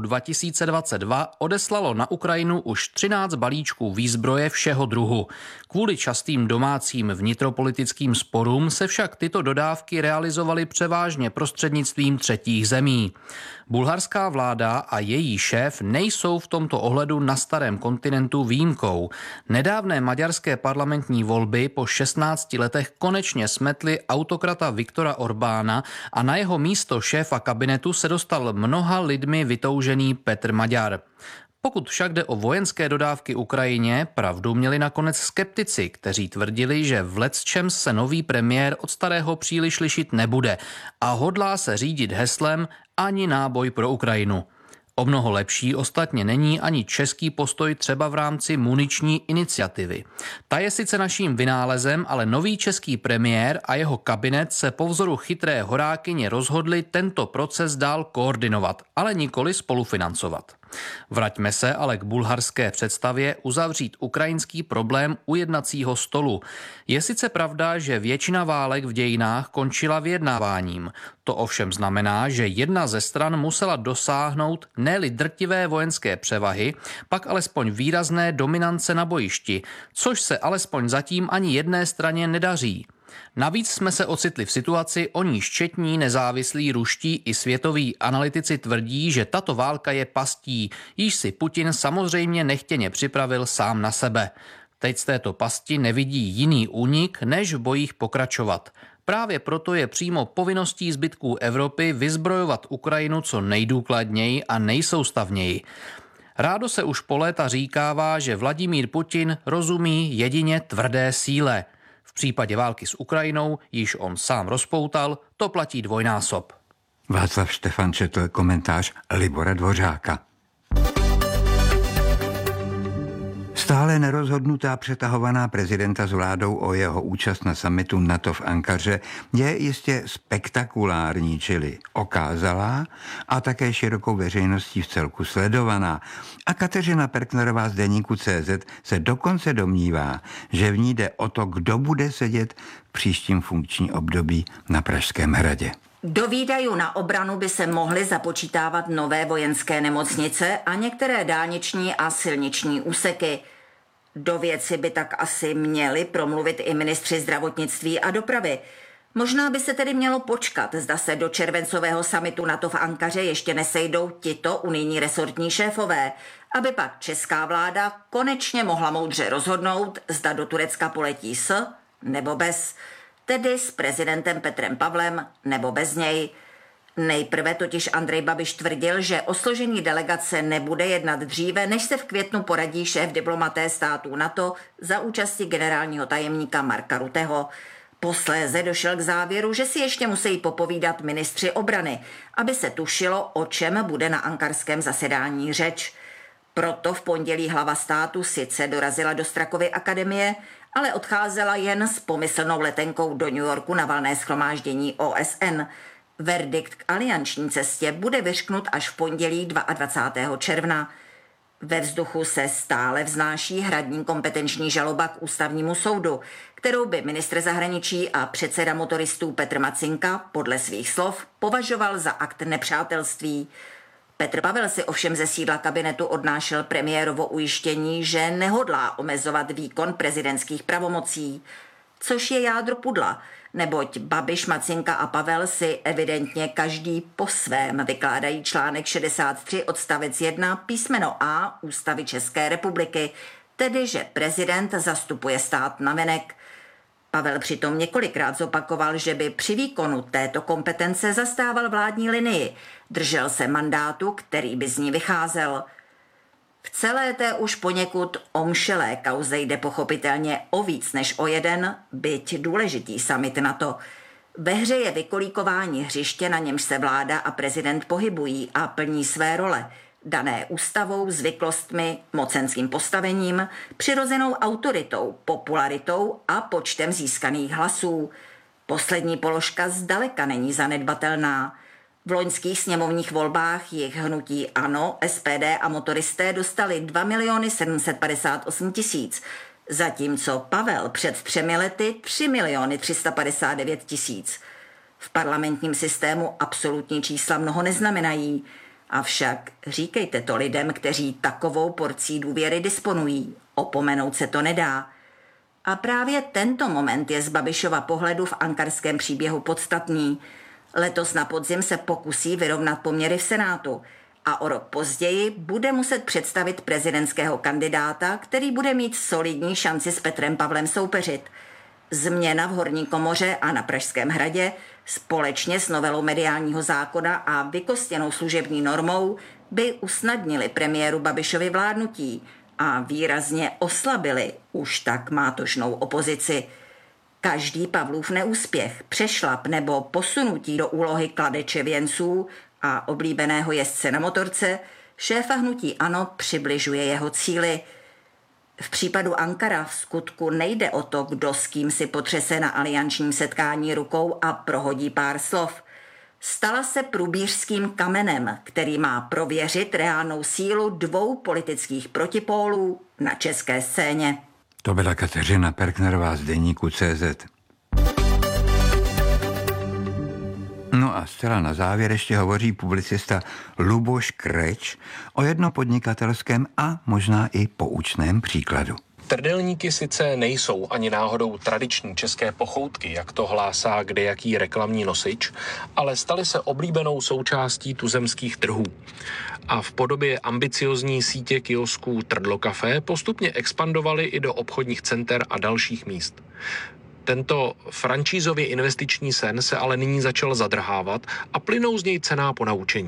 2022 odeslalo na Ukrajinu už 13 balíčků výzbroje všeho druhu. Kvůli častým domácím vnitropolitickým sporům se však tyto dodávky realizovaly převážně prostřednictvím třetích zemí. Bulharská vláda a její šéf nejsou v tomto ohledu na starém kontinentu výjimkou. Nedávné maďarské parlamentní volby po 16 letech konečně smetly autokrata Viktora Orbána a na jeho místo šéfa kabinetu se dostal mnoha lidmi vytoužený Petr Maďar. Pokud však jde o vojenské dodávky Ukrajině, pravdu měli nakonec skeptici, kteří tvrdili, že v lecčem se nový premiér od starého příliš lišit nebude a hodlá se řídit heslem ani náboj pro Ukrajinu. O mnoho lepší ostatně není ani český postoj třeba v rámci muniční iniciativy. Ta je sice naším vynálezem, ale nový český premiér a jeho kabinet se po vzoru chytré horákyně rozhodli tento proces dál koordinovat, ale nikoli spolufinancovat. Vraťme se ale k bulharské představě uzavřít ukrajinský problém u jednacího stolu. Je sice pravda, že většina válek v dějinách končila vyjednáváním. To ovšem znamená, že jedna ze stran musela dosáhnout ne-li drtivé vojenské převahy, pak alespoň výrazné dominance na bojišti, což se alespoň zatím ani jedné straně nedaří. Navíc jsme se ocitli v situaci, o níž četní nezávislí ruští i světoví analytici tvrdí, že tato válka je pastí, již si Putin samozřejmě nechtěně připravil sám na sebe. Teď z této pasti nevidí jiný únik, než v bojích pokračovat. Právě proto je přímo povinností zbytků Evropy vyzbrojovat Ukrajinu co nejdůkladněji a nejsoustavněji. Rádo se už po léta říkává, že Vladimír Putin rozumí jedině tvrdé síle. V případě války s Ukrajinou, již on sám rozpoutal, to platí dvojnásob. Václav Štefan četl komentář Libora Dvořáka. Stále nerozhodnutá přetahovaná prezidenta s vládou o jeho účast na summitu NATO v Ankaře je jistě spektakulární, čili okázalá a také širokou veřejností v celku sledovaná. A Kateřina Perknerová z deníku CZ se dokonce domnívá, že v ní jde o to, kdo bude sedět v příštím funkční období na Pražském hradě. Do výdajů na obranu by se mohly započítávat nové vojenské nemocnice a některé dálniční a silniční úseky. Do věci by tak asi měli promluvit i ministři zdravotnictví a dopravy. Možná by se tedy mělo počkat, zda se do červencového summitu NATO v Ankaře ještě nesejdou tito unijní resortní šéfové, aby pak česká vláda konečně mohla moudře rozhodnout, zda do Turecka poletí s nebo bez, tedy s prezidentem Petrem Pavlem nebo bez něj. Nejprve totiž Andrej Babiš tvrdil, že o složení delegace nebude jednat dříve, než se v květnu poradí šéf diplomaté států NATO za účasti generálního tajemníka Marka Rutteho. Posléze došel k závěru, že si ještě musí popovídat ministři obrany, aby se tušilo, o čem bude na ankarském zasedání řeč. Proto v pondělí hlava státu sice dorazila do Strakovy akademie, ale odcházela jen s pomyslnou letenkou do New Yorku na valné shromáždění OSN. Verdikt k alianční cestě bude vyřknut až v pondělí 22. června. Ve vzduchu se stále vznáší hradní kompetenční žaloba k ústavnímu soudu, kterou by ministr zahraničí a předseda motoristů Petr Macinka podle svých slov považoval za akt nepřátelství. Petr Pavel si ovšem ze sídla kabinetu odnášel premiérovo ujištění, že nehodlá omezovat výkon prezidentských pravomocí, což je jádro pudla, neboť Babiš, Macinka a Pavel si evidentně každý po svém vykládají článek 63 odstavec 1 písmeno A Ústavy České republiky, tedy že prezident zastupuje stát navenek. Pavel přitom několikrát zopakoval, že by při výkonu této kompetence zastával vládní linii, držel se mandátu, který by z ní vycházel. V celé té už poněkud omšelé kauze jde pochopitelně o víc než o jeden, byť důležitý summit NATO. Ve hře je vykolíkování hřiště, na němž se vláda a prezident pohybují a plní své role, dané ústavou, zvyklostmi, mocenským postavením, přirozenou autoritou, popularitou a počtem získaných hlasů. Poslední položka zdaleka není zanedbatelná. V loňských sněmovních volbách jich hnutí ANO, SPD a motoristé dostali 2 758 000, zatímco Pavel před 3 lety 3 359 000. V parlamentním systému absolutní čísla mnoho neznamenají, avšak říkejte to lidem, kteří takovou porcí důvěry disponují. Opomenout se to nedá. A právě tento moment je z Babišova pohledu v ankarském příběhu podstatný. Letos na podzim se pokusí vyrovnat poměry v Senátu a o rok později bude muset představit prezidentského kandidáta, který bude mít solidní šanci s Petrem Pavlem soupeřit. Změna v horní komoře a na Pražském hradě společně s novelou mediálního zákona a vykostěnou služební normou by usnadnili premiéru Babišovi vládnutí a výrazně oslabili už tak mátožnou opozici. Každý Pavlův neúspěch, přešlap nebo posunutí do úlohy kladeče věnců a oblíbeného jezdce na motorce šéfa hnutí ANO přibližuje jeho cíli. V případu Ankara v skutku nejde o to, kdo s kým si potřese na aliančním setkání rukou a prohodí pár slov. Stala se průbířským kamenem, který má prověřit reálnou sílu dvou politických protipólů na české scéně. To byla Kateřina Perknerová z deníku CZ. No a zcela na závěr ještě hovoří publicista Luboš Kreč o jednopodnikatelském a možná i poučném příkladu. Trdelníky sice nejsou ani náhodou tradiční české pochoutky, jak to hlásá kdejaký reklamní nosič, ale staly se oblíbenou součástí tuzemských trhů. A v podobě ambiciozní sítě kiosků Trdlo Café postupně expandovaly i do obchodních center a dalších míst. Tento franšízově investiční sen se ale nyní začal zadrhávat a plynou z něj cenná ponaučení.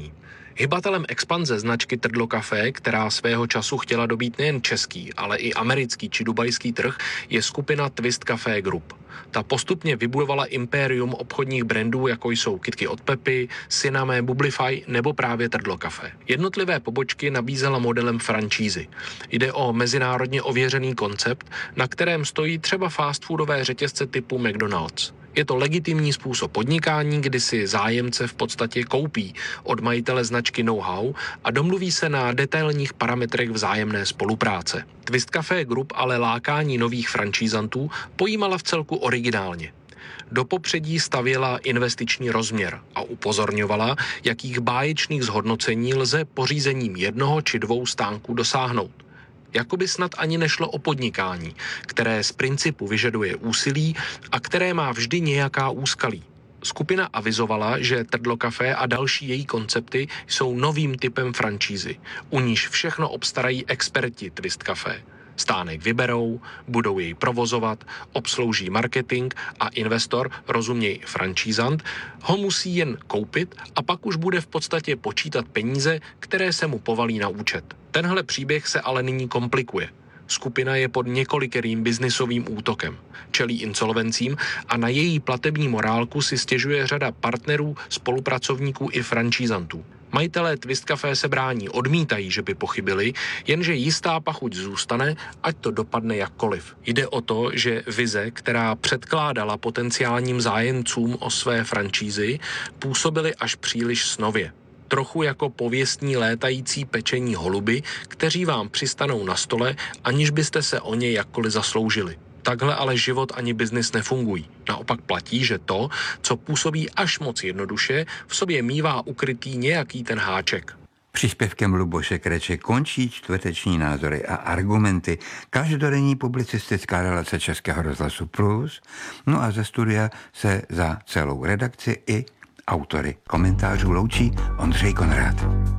Hybatelem expanze značky Trdlo Café, která svého času chtěla dobít nejen český, ale i americký či dubajský trh, je skupina Twist Café Group. Ta postupně vybudovala impérium obchodních brandů, jako jsou kytky od Pepy, Sinamé, Bublify nebo právě Trdlo Café. Jednotlivé pobočky nabízela modelem franšízy. Jde o mezinárodně ověřený koncept, na kterém stojí třeba fast foodové řetězce typu McDonald's. Je to legitimní způsob podnikání, kdy si zájemce v podstatě koupí od majitele značky know-how a domluví se na detailních parametrech vzájemné spolupráce. Twist Café Group ale lákání nových franšízantů pojímala v celku originálně. Do popředí stavěla investiční rozměr a upozorňovala, jakých báječných zhodnocení lze pořízením 1 či 2 stánků dosáhnout. Jakoby snad ani nešlo o podnikání, které z principu vyžaduje úsilí a které má vždy nějaká úskalí. Skupina avizovala, že Trdlo Café a další její koncepty jsou novým typem franšízy, u níž všechno obstarají experti Twist Café. Stánek vyberou, budou jej provozovat, obslouží marketing a investor, rozuměj franšízant, ho musí jen koupit a pak už bude v podstatě počítat peníze, které se mu povalí na účet. Tenhle příběh se ale nyní komplikuje. Skupina je pod několikerým biznisovým útokem, čelí insolvencím a na její platební morálku si stěžuje řada partnerů, spolupracovníků i franšízantů. Majitelé Twist Café se brání, odmítají, že by pochybili, jenže jistá pachuť zůstane, ať to dopadne jakkoliv. Jde o to, že vize, která předkládala potenciálním zájemcům o své franšízy, působily až příliš snově. Trochu jako pověstní létající pečení holuby, kteří vám přistanou na stole, aniž byste se o ně jakkoliv zasloužili. Takhle ale život ani biznis nefungují. Naopak platí, že to, co působí až moc jednoduše, v sobě mívá ukrytý nějaký ten háček. Příspěvkem Luboše Kreče končí čtvrteční názory a argumenty, každodenní publicistická relace Českého rozhlasu Plus. No a ze studia se za celou redakci i autory komentářů loučí Ondřej Konrád.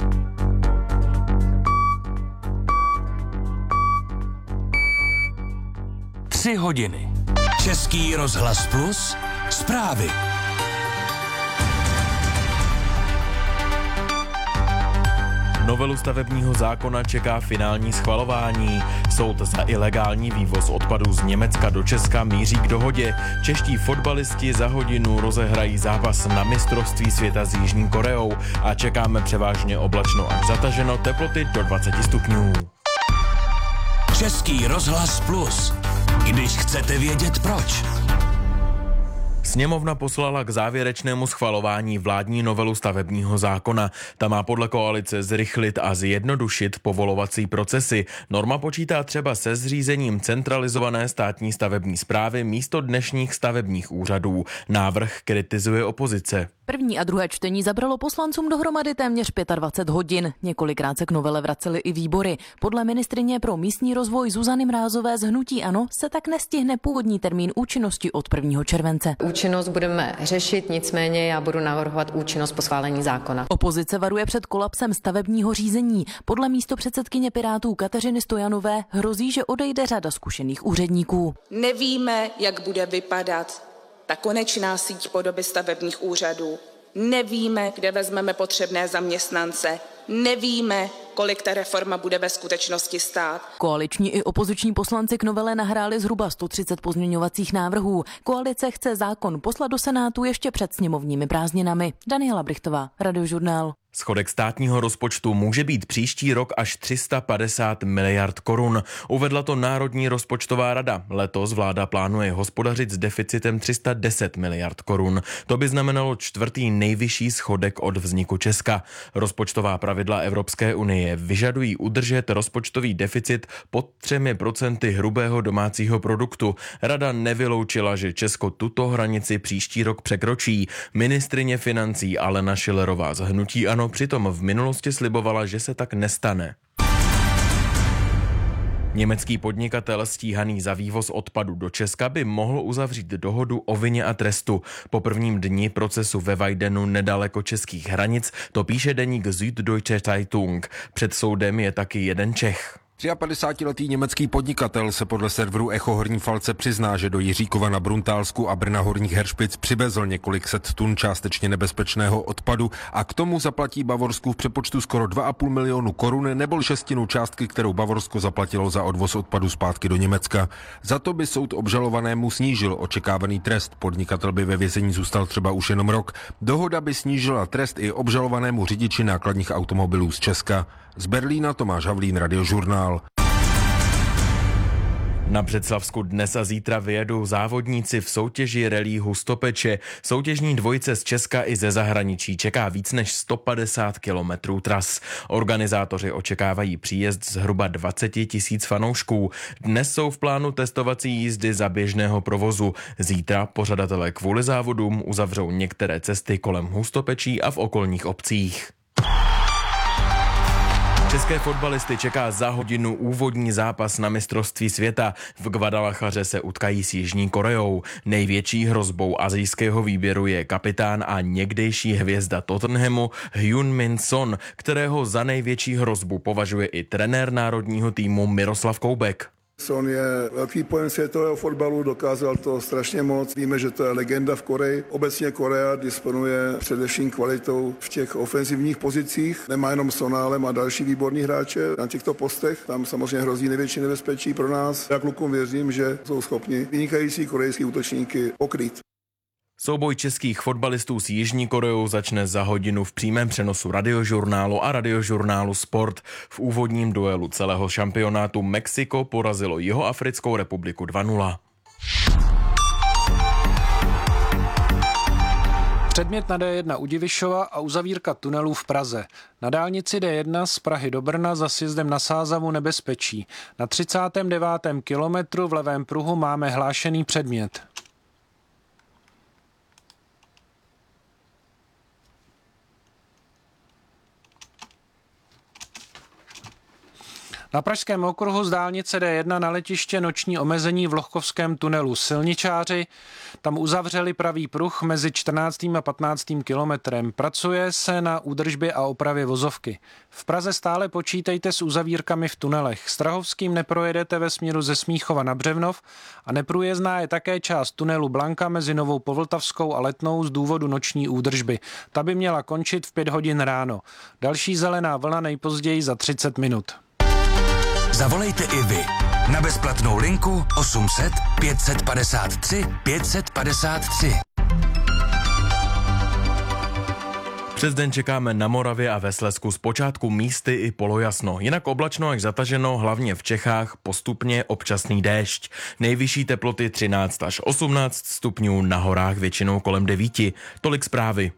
Tři hodiny. Český rozhlas Plus. Zprávy. Novelu stavebního zákona čeká finální schvalování. Soud za ilegální vývoz odpadů z Německa do Česka míří k dohodě. Čeští fotbalisti za hodinu rozehrají zápas na mistrovství světa s Jižní Koreou a čekáme převážně oblačno až zataženo, teploty do 20 stupňů. Český rozhlas Plus. Když chcete vědět proč. Sněmovna poslala k závěrečnému schvalování vládní novelu stavebního zákona. Ta má podle koalice zrychlit a zjednodušit povolovací procesy. Norma počítá třeba se zřízením centralizované státní stavební správy místo dnešních stavebních úřadů. Návrh kritizuje opozice. První a druhé čtení zabralo poslancům dohromady téměř 25 hodin. Několikrát se k novele vracely i výbory. Podle ministryně pro místní rozvoj Zuzany Mrázové z hnutí ANO se tak nestihne původní termín účinnosti od 1. července. Účinnost budeme řešit, nicméně já budu navrhovat účinnost po schválení zákona. Opozice varuje před kolapsem stavebního řízení. Podle místopředsedkyně Pirátů Kateřiny Stojanové hrozí, že odejde řada zkušených úředníků. Nevíme, jak bude vypadat ta konečná síť podoby stavebních úřadů. Nevíme, kde vezmeme potřebné zaměstnance. Nevíme, kolik ta reforma bude ve skutečnosti stát. Koaliční i opoziční poslanci k novele nahráli zhruba 130 pozměňovacích návrhů. Koalice chce zákon poslat do Senátu ještě před sněmovními prázdninami. Daniela Brichtová, Radiožurnál. Schodek státního rozpočtu může být příští rok až 350 miliard korun. Uvedla to Národní rozpočtová rada. Letos vláda plánuje hospodařit s deficitem 310 miliard korun. To by znamenalo 4. nejvyšší schodek od vzniku Česka. Rozpočtová pravidla Evropské unie vyžadují udržet rozpočtový deficit pod 3% hrubého domácího produktu. Rada nevyloučila, že Česko tuto hranici příští rok překročí. Ministryně financí Alena Schillerová z hnutí ANO přitom v minulosti slibovala, že se tak nestane. Německý podnikatel stíhaný za vývoz odpadu do Česka by mohl uzavřít dohodu o vině a trestu. Po prvním dni procesu ve Weidenu nedaleko českých hranic to píše deník Süddeutsche Zeitung. Před soudem je taky jeden Čech. 53letý německý podnikatel se podle serveru Echo Horní Falce přizná, že do Jiříkova na Bruntálsku a Brna Horních Heršpic přivezl několik set tun částečně nebezpečného odpadu a k tomu zaplatí Bavorsku v přepočtu skoro 2,5 milionu korun nebo šestinu částky, kterou Bavorsko zaplatilo za odvoz odpadu zpátky do Německa. Za to by soud obžalovanému snížil očekávaný trest. Podnikatel by ve vězení zůstal třeba už jenom rok. Dohoda by snížila trest i obžalovanému řidiči nákladních automobilů z Česka. Z Berlína Tomáš Havlín, Radiožurnál. Na Břeclavsku dnes a zítra vyjedou závodníci v soutěži rally Hustopeče. Soutěžní dvojice z Česka i ze zahraničí čeká víc než 150 kilometrů tras. Organizátoři očekávají příjezd zhruba 20 000 fanoušků. Dnes jsou v plánu testovací jízdy za běžného provozu. Zítra pořadatelé kvůli závodům uzavřou některé cesty kolem Hustopečí a v okolních obcích. České fotbalisty čeká za hodinu úvodní zápas na mistrovství světa. V Guadalajaře se utkají s Jižní Koreou. Největší hrozbou asijského výběru je kapitán a někdejší hvězda Tottenhamu Heung-min Son, kterého za největší hrozbu považuje i trenér národního týmu Miroslav Koubek. Son je velký pojem světového fotbalu, dokázal to strašně moc. Víme, že to je legenda v Koreji. Obecně Korea disponuje především kvalitou v těch ofenzivních pozicích. Nemá jenom Sona, ale má další výborní hráče na těchto postech. Tam samozřejmě hrozí největší nebezpečí pro nás. Já klukům věřím, že jsou schopni vynikající korejský útočníky pokrýt. Souboj českých fotbalistů s Jižní Koreou začne za hodinu v přímém přenosu Radiožurnálu a Radiožurnálu Sport. V úvodním duelu celého šampionátu Mexiko porazilo Jihoafrickou republiku 2-0. Předmět na D1 u Divišova a uzavírka tunelů v Praze. Na dálnici D1 z Prahy do Brna za sjezdem na Sázavu nebezpečí. Na 39. kilometru v levém pruhu máme hlášený předmět. Na pražském okruhu z dálnice D1 na letiště noční omezení v Lohkovském tunelu. Silničáři tam uzavřeli pravý pruh mezi 14. a 15. kilometrem. Pracuje se na údržbě a opravě vozovky. V Praze stále počítejte s uzavírkami v tunelech. Strahovským neprojedete ve směru ze Smíchova na Břevnov a neprůjezdná je také část tunelu Blanka mezi Novou Povltavskou a Letnou z důvodu noční údržby. Ta by měla končit v 5 hodin ráno. Další zelená vlna nejpozději za 30 minut. Zavolejte i vy na bezplatnou linku 800 553 553. Přes den čekáme na Moravě a ve Slezsku zpočátku místy i polojasno. Jinak oblačno až zataženo, hlavně v Čechách, postupně občasný déšť. Nejvyšší teploty 13 až 18 stupňů, na horách většinou kolem 9. Tolik zprávy.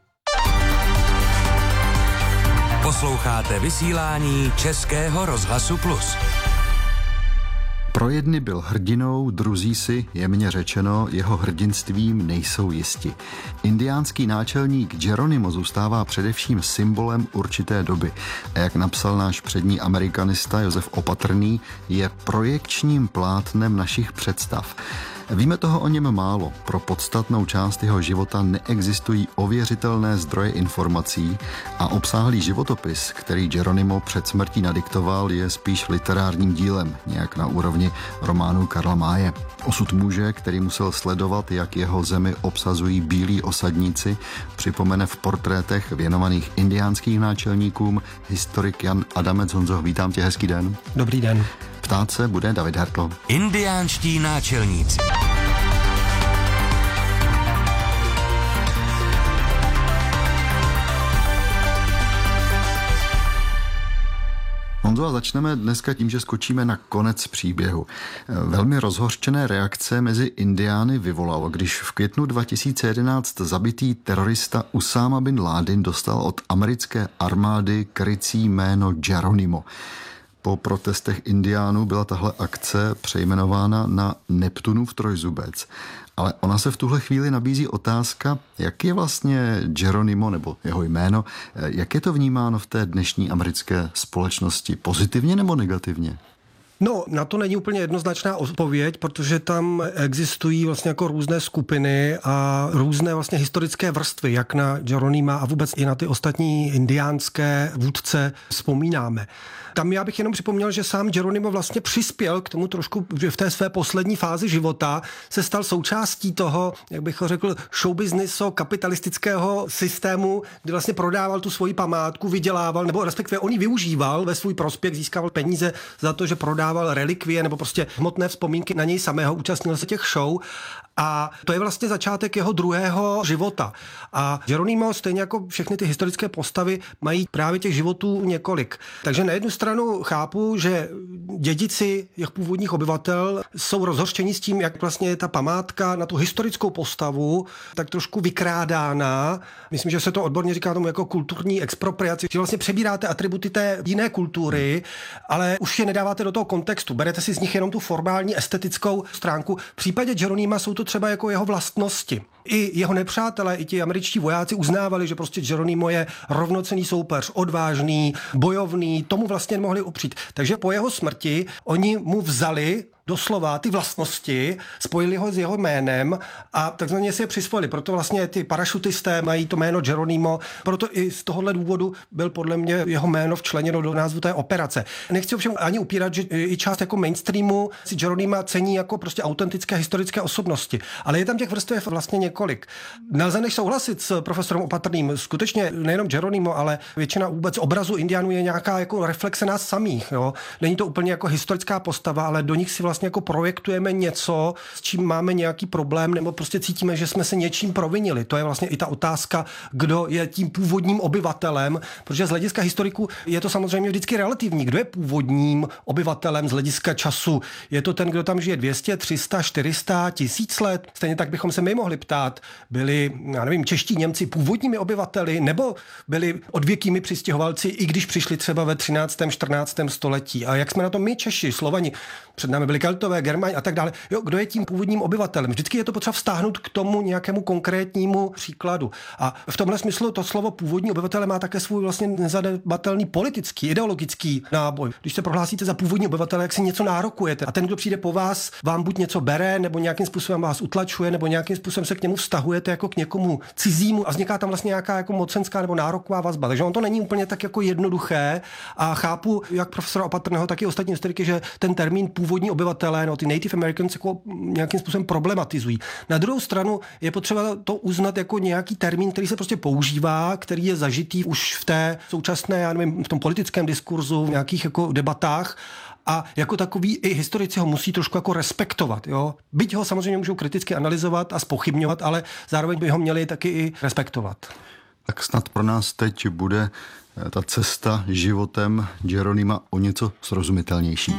Posloucháte vysílání Českého rozhlasu Plus. Pro jedny byl hrdinou, druzí si, jemně řečeno, jeho hrdinstvím nejsou jisti. Indiánský náčelník Geronimo zůstává především symbolem určité doby. A jak napsal náš přední amerikanista Josef Opatrný, je projekčním plátnem našich představ. Víme toho o něm málo. Pro podstatnou část jeho života neexistují ověřitelné zdroje informací a obsáhlý životopis, který Geronimo před smrtí nadiktoval, je spíš literárním dílem, nějak na úrovni románu Karla Máje. Osud muže, který musel sledovat, jak jeho zemi obsazují bílí osadníci, připomene v portrétech věnovaných indiánským náčelníkům historik Jan Adamec. Honzo, vítám tě, hezký den. Dobrý den. Ptát se bude David Hertl. Indiánští náčelníci. Honzo, a začneme dneska tím, že skočíme na konec příběhu. Velmi rozhořčené reakce mezi Indiány vyvolalo, když v květnu 2011 zabitý terorista Usáma bin Ládin dostal od americké armády krycí jméno Geronimo. Po protestech Indiánů byla tahle akce přejmenována na Neptunův trojzubec. Ale ona se v tuhle chvíli nabízí otázka, jak je vlastně Geronimo, nebo jeho jméno, jak je to vnímáno v té dnešní americké společnosti? Pozitivně nebo negativně? No, na to není úplně jednoznačná odpověď, protože tam existují vlastně jako různé skupiny a různé vlastně historické vrstvy, jak na Geronima a vůbec i na ty ostatní indiánské vůdce vzpomínáme. Tam já bych jenom připomněl, že sám Geronimo vlastně přispěl k tomu trošku, že v té své poslední fázi života se stal součástí toho, jak bych ho řekl, showbiznisu, kapitalistického systému, kdy vlastně prodával tu svoji památku, vydělával, nebo respektive on ji využíval ve svůj prospěch, získával peníze za to, že prodával relikvie nebo prostě hmotné vzpomínky na něj samého, účastnil se těch show. A to je vlastně začátek jeho druhého života. A Geronimo, stejně jako všechny ty historické postavy, mají právě těch životů několik. Takže na jednu stranu chápu, že dědici těch původních obyvatel jsou rozhořčení s tím, jak vlastně je ta památka na tu historickou postavu tak trošku vykrádána. Myslím, že se to odborně říká tomu jako kulturní expropriaci, že vlastně přebíráte atributy té jiné kultury, ale už je nedáváte do toho kontextu. Berete si z nich jenom tu formální estetickou stránku. V případě Geronima jsou to třeba jako jeho vlastnosti. I jeho nepřátelé, i ti američtí vojáci uznávali, že prostě Geronimo je rovnocenný soupeř, odvážný, bojovný, tomu vlastně nemohli upřít. Takže po jeho smrti oni mu vzali doslova ty vlastnosti, spojili ho s jeho jménem a takzvaně si je přisvojili. Proto vlastně ty parašutisté mají to jméno Geronimo, proto i z tohohle důvodu byl podle mě jeho jméno včleněno do názvu té operace. Nechci ovšem ani upírat, že i část jako mainstreamu si Geronima cení jako prostě autentické historické osobnosti, ale je tam těch vrstev vlastně několik. Nelze než souhlasit s profesorem Opatrným. Skutečně nejenom Geronimo, ale většina vůbec obrazu Indiánů je nějaká jako reflexe nás samých. Jo? Není to úplně jako historická postava, ale do nich si vlastně jako projektujeme něco, s čím máme nějaký problém, nebo prostě cítíme, že jsme se něčím provinili. To je vlastně i ta otázka, kdo je tím původním obyvatelem, protože z hlediska historiků je to samozřejmě vždycky relativní. Kdo je původním obyvatelem z hlediska času? Je to ten, kdo tam žije 200, 300, 400, 1000 let? Stejně tak bychom se my mohli ptát, byli, já nevím, čeští Němci původními obyvateli, nebo byli odvěkými přistěhovalci, i když přišli třeba ve 13., 14. století. A jak jsme na tom my Češi, Slovani, před námi byli Keltové, Germani a tak dále. Jo, kdo je tím původním obyvatelem? Vždycky je to potřeba vztáhnout k tomu nějakému konkrétnímu příkladu. A v tomhle smyslu to slovo původní obyvatele má také svůj vlastně nezanedbatelný politický, ideologický náboj. Když se prohlásíte za původní obyvatele, jak si něco nárokujete a ten, kdo přijde po vás, vám buď něco bere, nebo nějakým způsobem vás utlačuje, nebo nějakým způsobem se k němu vztahujete jako k někomu cizímu a vzniká tam vlastně nějaká jako mocenská nebo nároková vazba. Takže on to není úplně tak jako jednoduché a chápu, jak profesora Opatrného, tak i ostatní historiky, že ten termín původní obyvatelé, no ty Native Americans jako nějakým způsobem problematizují. Na druhou stranu je potřeba to uznat jako nějaký termín, který se prostě používá, který je zažitý už v té současné, já nevím, v tom politickém diskurzu, v nějakých jako debatách. A jako takový i historici ho musí trošku jako respektovat. Jo? Byť ho samozřejmě můžou kriticky analyzovat a zpochybňovat, ale zároveň by ho měli taky i respektovat. Tak snad pro nás teď bude ta cesta životem Geronima o něco srozumitelnější.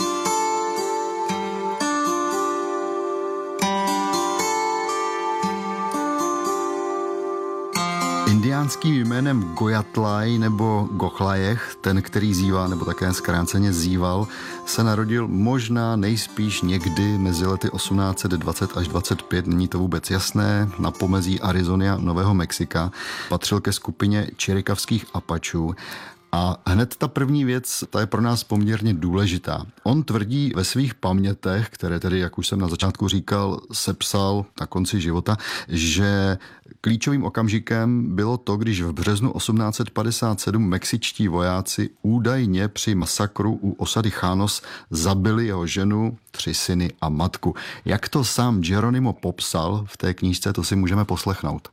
Indiánským jménem Gojatlaj nebo Gochlajech, ten, který zývá, nebo také zkráceně zýval, se narodil možná nejspíš někdy mezi lety 1820 až 25, není to vůbec jasné, na pomezí Arizony a Nového Mexika. Patřil ke skupině čirikavských Apačů. A hned ta první věc, ta je pro nás poměrně důležitá. On tvrdí ve svých pamětech, které tedy, jak už jsem na začátku říkal, sepsal na konci života, že klíčovým okamžikem bylo to, když v březnu 1857 mexičtí vojáci údajně při masakru u osady Chános zabili jeho ženu, 3 syny a matku. Jak to sám Geronimo popsal v té knížce, to si můžeme poslechnout.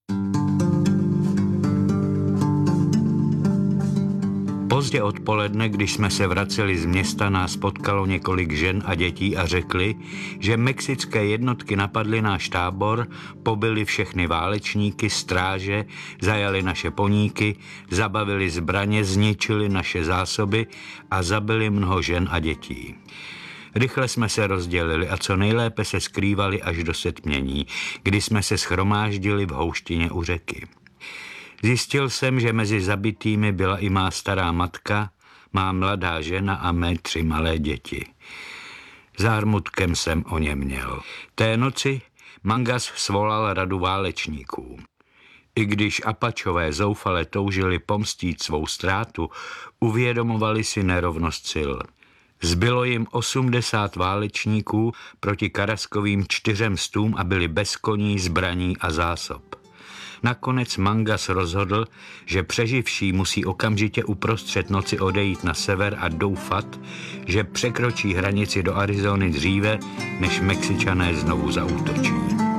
Pozdě odpoledne, když jsme se vraceli z města, nás potkalo několik žen a dětí a řekli, že mexické jednotky napadly náš tábor, pobili všechny válečníky, stráže, zajali naše poníky, zabavili zbraně, zničili naše zásoby a zabili mnoho žen a dětí. Rychle jsme se rozdělili a co nejlépe se skrývali až do setmění, kdy jsme se shromáždili v houštině u řeky. Zjistil jsem, že mezi zabitými byla i má stará matka, má mladá žena a mé 3 malé děti. Zármutkem jsem o ně měl. Té noci Mangas svolal radu válečníků. I když Apačové zoufale toužili pomstít svou ztrátu, uvědomovali si nerovnost sil. Zbylo jim 80 válečníků proti Karaskovým 400 a byli bez koní, zbraní a zásob. Nakonec Mangas rozhodl, že přeživší musí okamžitě uprostřed noci odejít na sever a doufat, že překročí hranici do Arizony dříve, než Mexičané znovu zaútočí.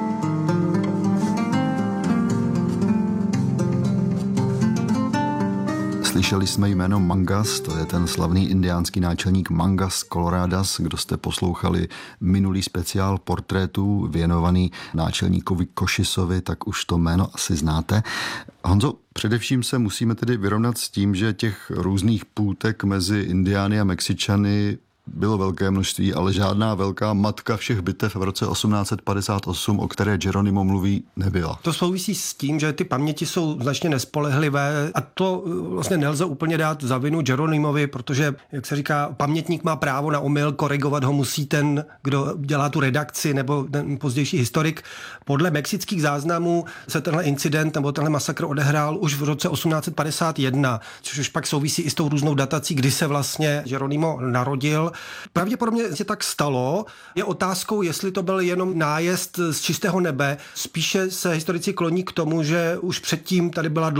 Slyšeli jsme jméno Mangas, to je ten slavný indiánský náčelník Mangas Coloradas. Kdo jste poslouchali minulý speciál portrétů věnovaný náčelníkovi Koshisovi, tak už to jméno asi znáte. Honzo, především se musíme tedy vyrovnat s tím, že těch různých půtek mezi Indiány a Mexičany bylo velké množství, ale žádná velká matka všech bitev v roce 1858, o které Geronimo mluví, nebyla. To souvisí s tím, že ty paměti jsou značně nespolehlivé a to vlastně nelze úplně dát za vinu Geronimovi, protože, jak se říká, pamětník má právo na omyl, korigovat ho musí ten, kdo dělá tu redakci nebo ten pozdější historik. Podle mexických záznamů se tenhle incident nebo tenhle masakr odehrál už v roce 1851, což už pak souvisí i s tou různou datací, kdy se vlastně Geronimo narodil. Pravděpodobně se tak stalo. Je otázkou, jestli to byl jenom nájezd z čistého nebe. Spíše se historici kloní k tomu, že už předtím tady byla